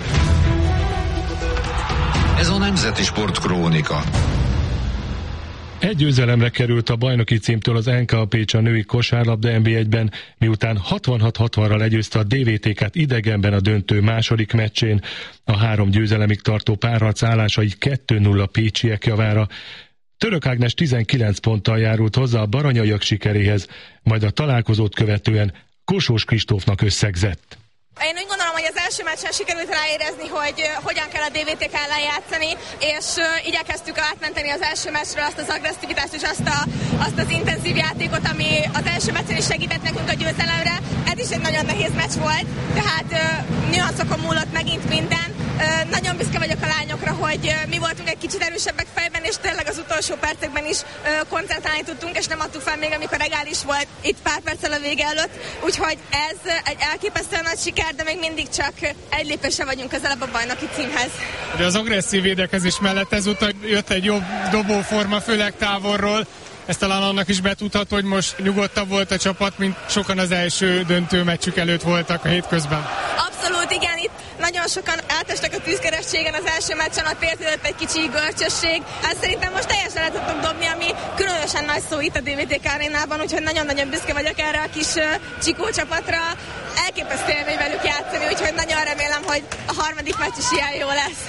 Speaker 8: Ez a Nemzeti Sportkrónika.
Speaker 11: Egy győzelemre került a bajnoki címtől az en ká a Pécs a női kosárlabda en bé egyben, miután hatvanhat hatvanra legyőzte a dé vé té ká-t idegenben a döntő második meccsén. A három győzelemig tartó párharc állásai kettő nulla pécsiek javára. Török Ágnes tizenkilenc ponttal járult hozzá a baranyaiak sikeréhez, majd a találkozót követően Kosós Kristófnak összegzett.
Speaker 19: Én úgy gondolom, hogy az első meccsen sikerült ráérezni, hogy uh, hogyan kell a dé vé té ká ellen játszani, és uh, igyekeztük átmenteni az első meccsről azt az agresszivitást és azt, a, azt az intenzív játékot, ami az első meccsen is segített nekünk a győzelemre. Ez is egy nagyon nehéz meccs volt, tehát uh, nüanszokon múlott megint minden. Uh, nagyon büszke vagyok a lányokra, hogy uh, mi voltunk egy kicsit erősebbek fejben, és tényleg az utolsó percekben is uh, koncentrálni tudtunk, és nem adtuk fel még, amikor egális volt itt pár perccel a vége előtt. Úgyhogy ez uh, egy elképesztően nagy siker, de még mindig csak egy lépésre vagyunk közelebb a bajnoki címhez.
Speaker 20: De az agresszív védekezés mellett ezúttal jött egy jobb dobóforma, főleg távolról. Ez talán annak is betudható, hogy most nyugodtabb volt a csapat, mint sokan az első döntő meccsük előtt voltak a hétközben.
Speaker 19: Abszolút, igen, itt nagyon sokan átestek a tűzkeresztségen az első meccsen, ott érződött egy kicsi görcsösség. Hát szerintem most teljesen le tudtunk dobni, ami különösen nagy szó itt a dé vé té ká arénában, úgyhogy nagyon-nagyon büszke vagyok erre a kis uh, csikó csapatra. Elképesztő élmény velük játszani, úgyhogy nagyon remélem, hogy a harmadik meccs is ilyen jó lesz.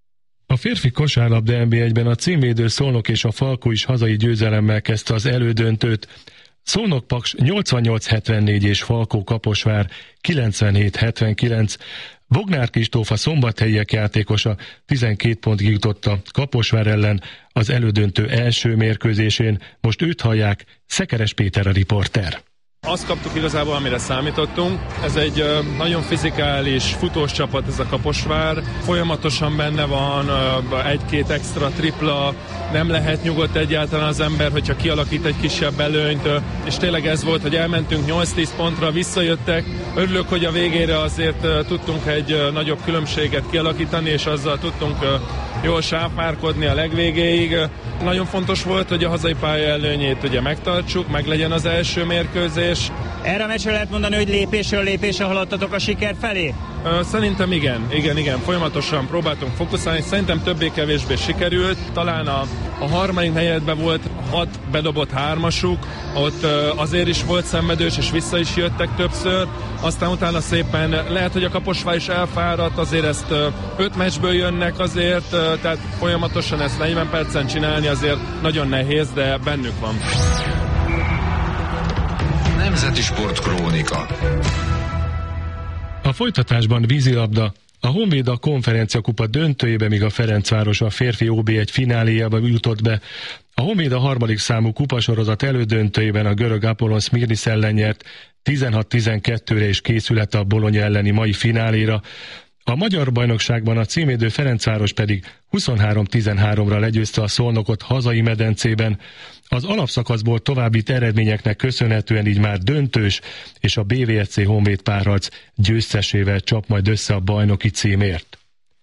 Speaker 11: A férfi kosárlabda en bé egyben a címvédő Szolnok és a Falkó is hazai győzelemmel kezdte az elődöntőt. Szolnok Paks nyolcvannyolc hetvennégy és Falkó Kaposvár kilencvenhét hetvenkilenc. Bognár Kristóf a szombathelyiek játékosa tizenkét pontig jutott a Kaposvár ellen az elődöntő első mérkőzésén. Most őt hallják, Szekeres Péter a riporter.
Speaker 21: Azt kaptuk igazából, amire számítottunk. Ez egy uh, nagyon fizikális, futós csapat, ez a Kaposvár. Folyamatosan benne van uh, egy-két extra tripla, nem lehet nyugodt egyáltalán az ember, hogyha kialakít egy kisebb előnyt, uh, és tényleg ez volt, hogy elmentünk nyolc-tíz pontra, visszajöttek. Örülök, hogy a végére azért uh, tudtunk egy uh, nagyobb különbséget kialakítani, és azzal tudtunk uh, jól sáfárkodni a legvégéig. Uh, nagyon fontos volt, hogy a hazai pálya előnyét ugye megtartsuk, meg legyen az első mérkőzés.
Speaker 22: Erre a meccsre lehet mondani, hogy lépésről lépésre haladtatok a siker felé?
Speaker 21: Szerintem igen, igen, igen. Folyamatosan próbáltunk fókuszálni, szerintem többé-kevésbé sikerült. Talán a, a harmadik negyedben volt hat bedobott hármasuk, ott azért is volt szenvedős, és vissza is jöttek többször. Aztán utána szépen lehet, hogy a Kaposvár is elfáradt, azért ezt öt meccsből jönnek azért, tehát folyamatosan ezt negyven percen csinálni azért nagyon nehéz, de bennük van.
Speaker 8: Nemzeti Sportkrónika.
Speaker 11: A folytatásban vízilabda. A Honvéd a Konferenciakupa döntőjébe, míg a Ferencváros a férfi o bé egy fináléjába jutott be. A Honvéd a harmadik számú kupasorozat elődöntőjében a görög Apollon Szmirnisz ellen nyert tizenhat tizenkettőre is készülhet a Bologna elleni mai fináléra. A magyar bajnokságban a címvédő Ferencváros pedig huszonhárom tizenháromra legyőzte a Szolnokot hazai medencében. Az alapszakaszból további eredményeknek köszönhetően így már döntős, és a bé vé es cé Honvéd párharc győztesével csap majd össze a bajnoki címért.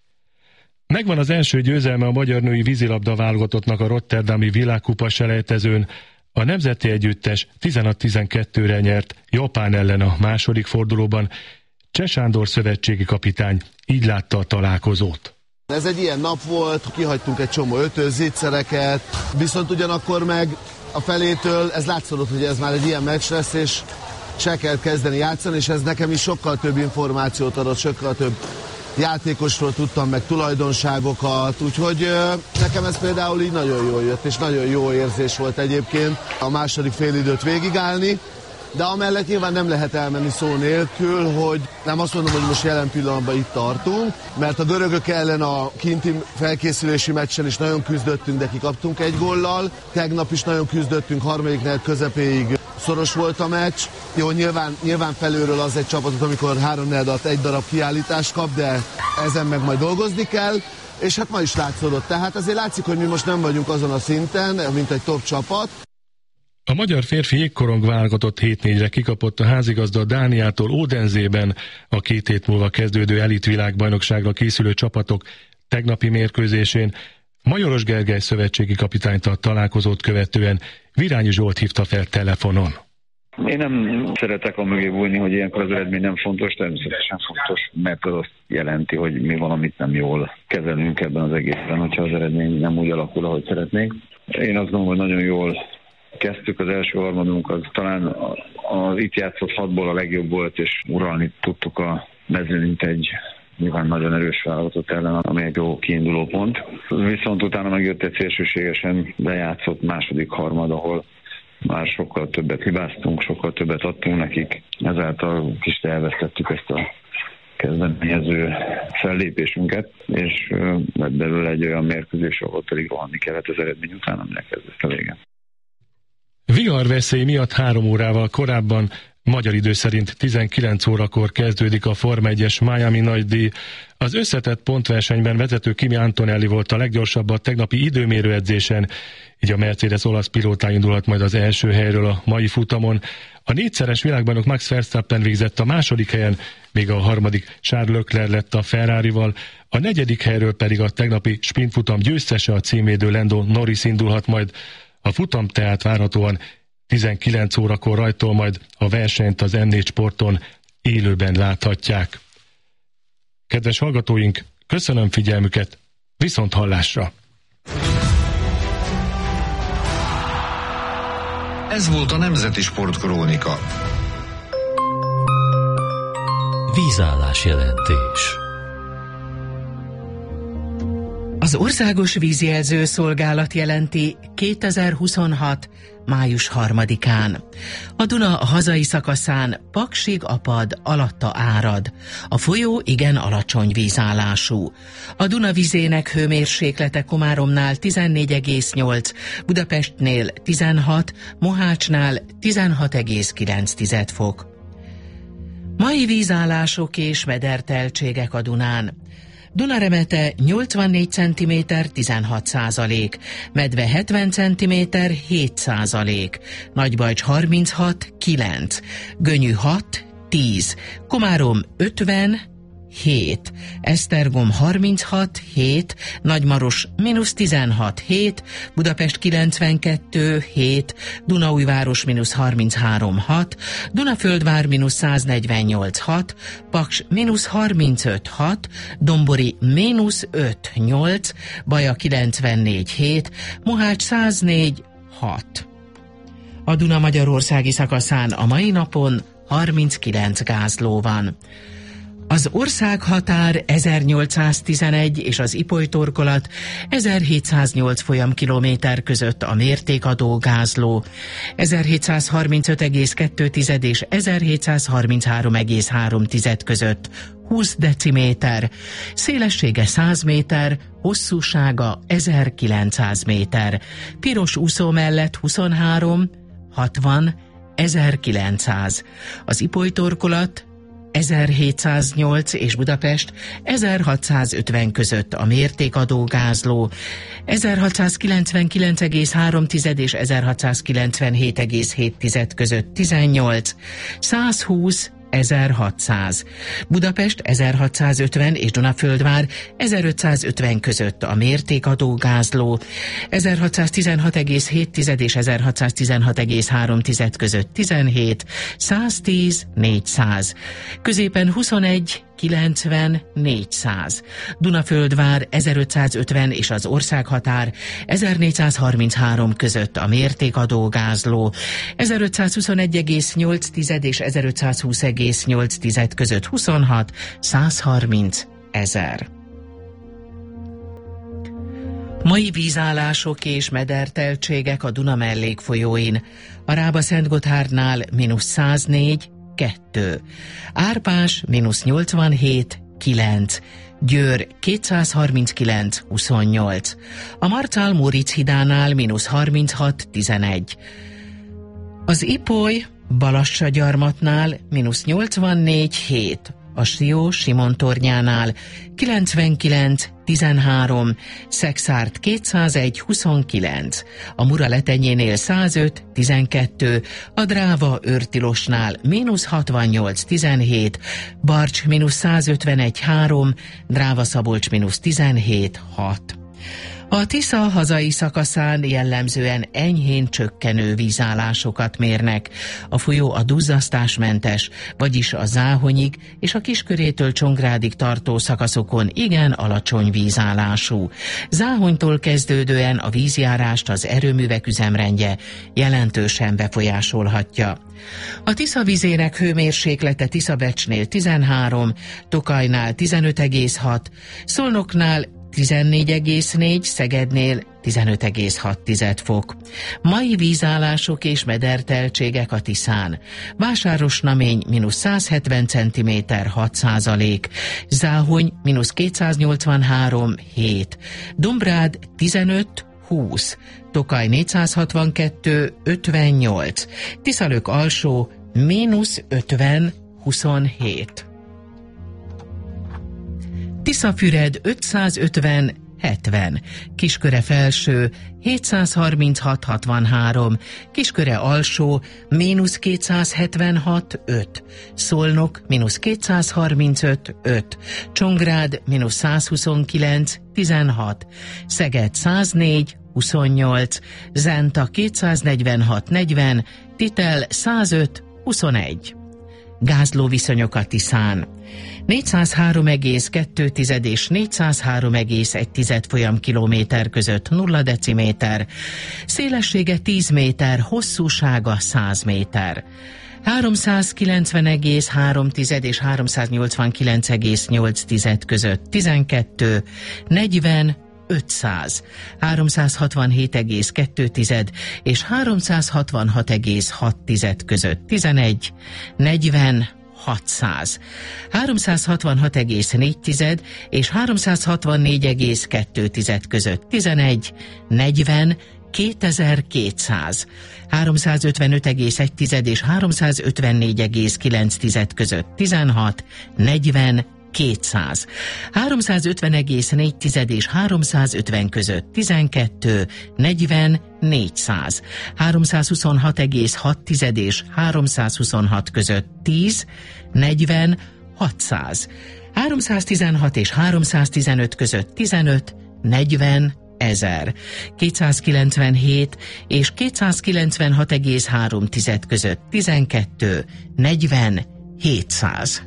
Speaker 11: Megvan az első győzelme a magyar női vízilabda válogatottnak a rotterdami világkupa selejtezőn. A nemzeti együttes tizenhat tizenkettőre nyert Japán ellen a második fordulóban. Cseh Sándor szövetségi kapitány így látta a találkozót.
Speaker 1: Ez egy ilyen nap volt, kihagytunk egy csomó ötös zicsereket, viszont ugyanakkor meg a felétől ez látszott, hogy ez már egy ilyen meccs lesz, és se kell kezdeni játszani, és ez nekem is sokkal több információt adott, sokkal több játékosról tudtam meg, tulajdonságokat, úgyhogy nekem ez például így nagyon jól jött, és nagyon jó érzés volt egyébként a második félidőt végigállni, de amellett nyilván nem lehet elmenni szó nélkül, hogy nem azt mondom, hogy most jelen pillanatban itt tartunk, mert a görögök ellen a kinti felkészülési meccsen is nagyon küzdöttünk, de kikaptunk egy góllal, tegnap is nagyon küzdöttünk, harmadik negyed közepéig szoros volt a meccs. Jó, nyilván, nyilván felülről az egy csapatot, amikor három negyed alatt egy darab kiállítást kap, de ezen meg majd dolgozni kell, és hát ma is látszódott. Tehát azért látszik, hogy mi most nem vagyunk azon a szinten, mint egy top csapat.
Speaker 11: A magyar férfi jégkorong válogatott hét négyre kikapott a házigazda Dániától Ódenzében. A két hét múlva kezdődő elitvilágbajnokságra készülő csapatok tegnapi mérkőzésén. Majoros Gergely szövetségi kapitányt a találkozót követően Virányi Zsolt hívta fel telefonon.
Speaker 3: Én nem szeretek a mögé bújni, hogy ilyenkor az eredmény nem fontos, természetesen fontos, mert az azt jelenti, hogy mi valamit nem jól kezelünk ebben az egészben, hogyha az eredmény nem úgy alakul, ahogy szeretnénk. Én azt gondolom, hogy nagyon jól kezdtük, az első harmadunk, az talán az itt játszott hatból a legjobb volt, és uralni tudtuk a mezőnyt egy nyilván nagyon erős válogatott ellen, ami egy jó kiinduló pont. Viszont utána megjött egy szélsőségesen bejátszott második harmad, ahol már sokkal többet hibáztunk, sokkal többet adtunk nekik, ezáltal kicsit elvesztettük ezt a kezdeményező fellépésünket, és lett belőle egy olyan mérkőzés, ahol pedig rohanni kellett az eredmény után, aminek kezdett a vége.
Speaker 11: Viharveszély miatt három órával korábban, magyar idő szerint tizenkilenc órakor kezdődik a Forma egyes Miami nagydíj. Az összetett pontversenyben vezető Kimi Antonelli volt a leggyorsabb a tegnapi időmérőedzésen, így a Mercedes olasz pilóta indulhat majd az első helyről a mai futamon. A négyszeres világbajnok Max Verstappen végzett a második helyen, még a harmadik Charles Leclerc lett a Ferrarival, a negyedik helyről pedig a tegnapi sprintfutam győztese, a címvédő Lando Norris indulhat majd. A futam tehát várhatóan tizenkilenc órakor rajtól majd a versenyt az em négy Sporton élőben láthatják. Kedves hallgatóink, köszönöm figyelmüket, viszont hallásra!
Speaker 8: Ez volt a Nemzeti Sportkrónika.
Speaker 13: Vízállás jelentés.
Speaker 7: Az Országos Vízjelző Szolgálat jelenti kétezer-huszonhat. május harmadikán. A Duna a hazai szakaszán Paksig apad, alatta árad. A folyó igen alacsony vízállású. A Duna vizének hőmérséklete Komáromnál tizennégy egész nyolc, Budapestnél tizenhat, Mohácsnál tizenhat egész kilenc fok. Mai vízállások és mederteltségek a Dunán. Dunaremete nyolcvannégy centiméter tizenhat százalék, Medve hetven centiméter hét százalék, Nagybajcs harminchat kilenc, Gönyű hat tíz, Komárom ötven hét, Esztergom harminchat hét, Nagymaros mínusz tizenhat hét, Budapest kilencvenkettő hét, Dunaújváros mínusz harminchárom hat, Dunaföldvár mínusz száznegyvennyolc hat, Paks mínusz harmincöt hat, Dombori mínusz öt nyolc, Baja kilencvennégy hét, Mohács száznégy hat. A Duna magyarországi szakaszán a mai napon harminckilenc gázló van. Az országhatár ezernyolcszáztizenegy és az Ipoly-torkolat ezerhétszáznyolc folyamkilométer között a mértékadó gázló, ezerhétszázharmincöt egész kettő és ezerhétszázharminchárom egész három között húsz deciméter, szélessége száz méter, hosszúsága ezerkilencszáz méter, piros úszó mellett huszonhárom, hatvan, ezerkilencszáz. Az Ipoly torkolat ezerhétszáznyolc és Budapest ezerhatszázötven között a mértékadógázló, ezerhatszázkilencvenkilenc egész három és ezerhatszázkilencvenhét egész hét között tizennyolc, százhúsz ezerhatszáz. Budapest ezerhatszázötven és Dunaföldvár ezerötszázötven között a mértékadógázló, ezerhatszáztizenhat egész hét és ezerhatszáztizenhat egész három között tizenhét, száztíz négyszáz. Középen huszonegy kilencven négyszáz. Dunaföldvár ezerötszázötven és az országhatár ezernégyszázharminchárom között a mértékadógázló, ezerötszázhuszonegy egész nyolc és ezerötszázhúsz egész nyolc között huszonhat, százharminc ezer. Mai vízállások és mederteltségek a Duna mellékfolyóin. A Rába-Szentgotthárnál mínusz száznégy, kettő. Árpás mínusz nyolcvanhét, kilenc. Győr kétszázharminckilenc, huszonnyolc. A Marcál-Móricz hidánál mínusz harminchat, tizenegy. Az Ipoly Balassagyarmatnál mínusz nyolcvannégy, hét. A Sió Simon-tornyánál kilencvenkilenc, tizenhárom, Szexárd kétszázegy, huszonkilenc, a Mura letenyénél százöt, tizenkettő, a Dráva Őrtilosnál mínusz hatvannyolc, tizenhét, Barcs mínusz százötvenegy, három, Dráva Szabolcs mínusz tizenhét, hat. A Tisza hazai szakaszán jellemzően enyhén csökkenő vízállásokat mérnek. A folyó a duzzasztásmentes, vagyis a Záhonyig és a Kiskörétől Csongrádig tartó szakaszokon igen alacsony vízállású. Záhonytól kezdődően a vízjárást az erőművek üzemrendje jelentősen befolyásolhatja. A Tisza vizének hőmérséklete Tiszabecsnél tizenhárom, Tokajnál tizenöt egész hat, Szolnoknál tizennégy egész négy, Szegednél tizenöt egész hat fok. Mai vízállások és mederteltségek a Tiszán. Vásárosnamény mínusz százhetven centiméter, hat százalék. Záhony mínusz kétszáznyolcvanhárom, hét. Dombrád tizenöt, húsz. Tokaj négyszázhatvankettő, ötvennyolc. Tiszalök alsó mínusz ötven, huszonhét. Tiszafüred ötszázötven, hetven, Kisköre felső hétszázharminchat, hatvanhárom, Kisköre alsó mínusz kétszázhetvenhat, öt, Szolnok mínusz kétszázharmincöt, öt, Csongrád mínusz százhuszonkilenc, tizenhat, Szeged száznégy, huszonnyolc, Zenta kétszáznegyvenhat, negyven, Titel százöt, huszonegy. Gázlóviszonyok a Tiszán. négyszázhárom egész kettő és négyszázhárom egész egy folyamkilométer között nulla deciméter, szélessége tíz méter, hosszúsága száz méter. háromszázkilencven egész három és háromszáznyolcvankilenc egész nyolc között tizenkettő, negyven, ötszáz, háromszázhatvanhét egész kettő és háromszázhatvanhat egész hat között tizenegy, negyven, hatszáz, háromszázhatvanhat egész négy és háromszázhatvannégy egész kettő között tizenegy, negyven, kétezer-kétszáz, háromszázötvenöt egész egy és háromszázötvennégy egész kilenc között tizenhat, negyven, kétszáz, háromszázötven egész négy és háromszázötven között tizenkettő, negyven, négyszáz, háromszázhuszonhat egész hat és háromszázhuszonhat között tíz, negyven, hatszáz, háromszáztizenhat és háromszáztizenöt között tizenöt, negyven, ezer, kétszázkilencvenhét és kétszázkilencvenhat egész három között tizenkettő, negyven, hétszáz.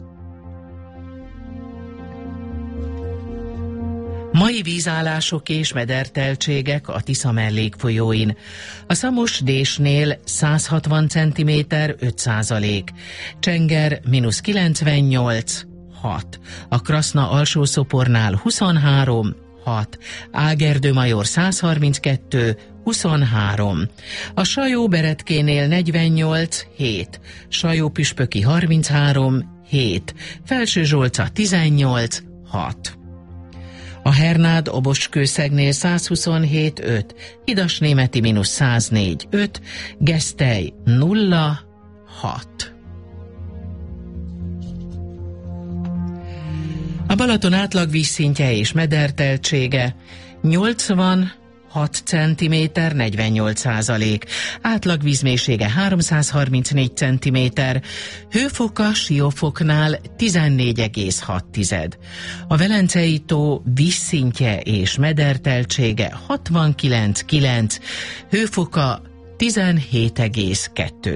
Speaker 7: Mai vízállások és mederteltségek a Tisza mellékfolyóin. A Szamos-Désnél száz hatvan centiméter, öt százalék. Csenger mínusz kilencvennyolc, hat. A Kraszna alsó-szopornál huszonhárom, hat. Ágerdő-Major száz harminckettő, huszonhárom. A Sajó-Beretkénél negyvennyolc, hét. Sajó-Püspöki harminchárom, hét. Felső-Zsolca tizennyolc, hat. A Hernád-Oboskőszegnél száz huszonhét, öt, Hidas-Németi mínusz száznégy, öt, Gesztely nulla, hat. A Balaton átlag vízszintje és mederteltsége nyolcvanhat centiméter, negyvennyolc százalék, átlag vízmélysége háromszázharmincnégy centiméter, hőfoka Siófoknál tizennégy egész hat. A Velencei tó vízszintje és mederteltsége hatvankilenc egész kilenc, hőfoka tizenhét egész kettő.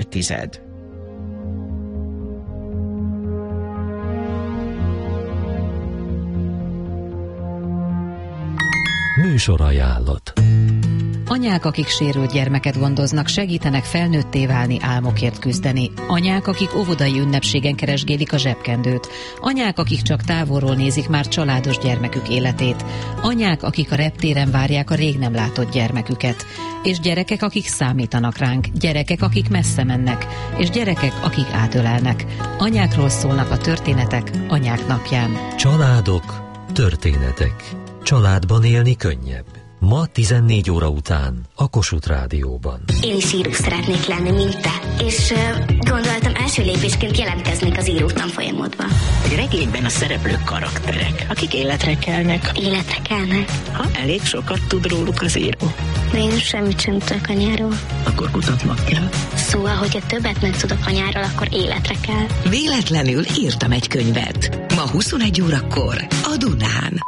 Speaker 13: Műsorajánlat.
Speaker 4: Anyák, akik sérült gyermeket gondoznak, segítenek felnőtté válni, álmokért küzdeni. Anyák, akik óvodai ünnepségen keresgélik a zsebkendőt. Anyák, akik csak távolról nézik már családos gyermekük életét. Anyák, akik a reptéren várják a rég nem látott gyermeküket. És gyerekek, akik számítanak ránk. Gyerekek, akik messze mennek. És gyerekek, akik átölelnek. Anyákról szólnak a történetek Anyák napján.
Speaker 13: Családok, történetek. Családban élni könnyebb. Ma tizennégy óra után a Kossuth Rádióban.
Speaker 6: Én is író szeretnék lenni, mint te. És uh, gondoltam, első lépésként jelentkeznék az író tanfolyamodba.
Speaker 17: Egy regényben a szereplők karakterek, akik életre kelnek.
Speaker 6: Életre kelnek?
Speaker 17: Ha elég sokat tud róluk az író.
Speaker 6: De én semmit sem tudok anyáról.
Speaker 17: Akkor kutatnod kell.
Speaker 6: Szóval, hogyha többet megtudok anyáról, akkor életre kell.
Speaker 17: Véletlenül írtam egy könyvet. Ma huszonegy órakor a Dunán.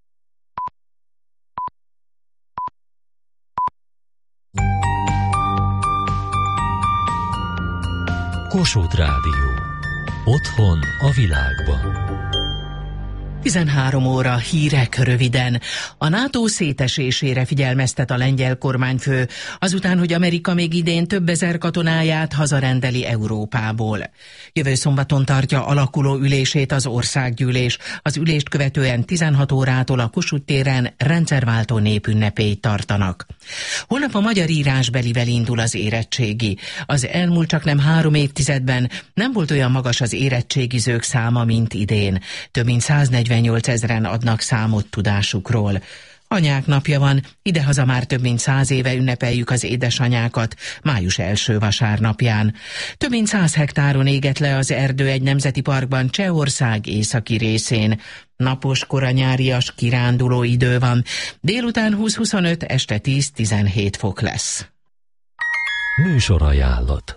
Speaker 13: Kossuth Rádió. Otthon a világban.
Speaker 7: tizenhárom óra hírek röviden. A NATO szétesésére figyelmeztet a lengyel kormányfő, azután, hogy Amerika még idén több ezer katonáját hazarendeli Európából. Jövő szombaton tartja alakuló ülését az országgyűlés. Az ülést követően tizenhat órától a Kossuth téren rendszerváltó népünnepélyt tartanak. Holnap a magyar írásbelivel indul az érettségi. Az elmúlt csaknem három évtizedben nem volt olyan magas az érettségizők száma, mint idén. Több mint száznegyvennyolc ezren adnak számot tudásukról. Anyák napja van, idehaza már több mint száz éve ünnepeljük az édesanyákat, május első vasárnapján. Több mint száz hektáron égett le az erdő egy nemzeti parkban Csehország északi részén. Napos, koranyárias, kiránduló idő van. Délután húsz-huszonöt, este tíz-tizenhét fok lesz.
Speaker 13: Műsorajánlat.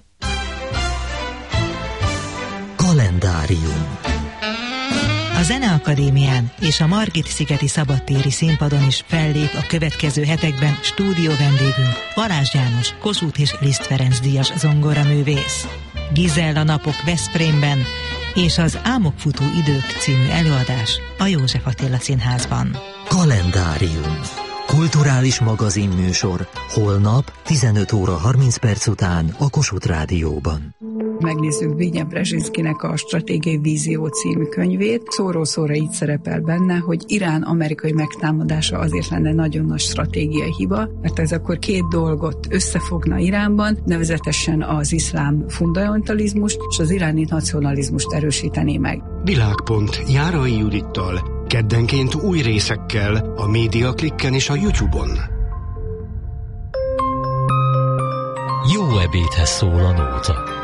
Speaker 13: Kalendárium.
Speaker 23: A Zeneakadémián és a Margit-szigeti szabadtéri színpadon is fellép a következő hetekben stúdió vendégünk Balázs János, Kossuth és Liszt Ferenc díjas zongoraművész. Gizella napok Veszprémben és az Álmokfutó idők című előadás a József Attila Színházban.
Speaker 13: Kalendárium. Kulturális magazinműsor holnap tizenöt óra harminc perc után a Kossuth Rádióban.
Speaker 24: Megnézzük Zbigniew Brzezinskinek a Stratégiai Vízió című könyvét. Szóról szóra így szerepel benne, hogy Irán amerikai megtámadása azért lenne nagyon nagy stratégiai hiba, mert ez akkor két dolgot összefogna Iránban, nevezetesen az iszlám fundamentalizmust és az iráni nacionalizmust erősítené meg.
Speaker 25: Világpont Járai Judittal, keddenként új részekkel a Média Klikken és a YouTube-on.
Speaker 13: Jó ebédhez szól a nóta.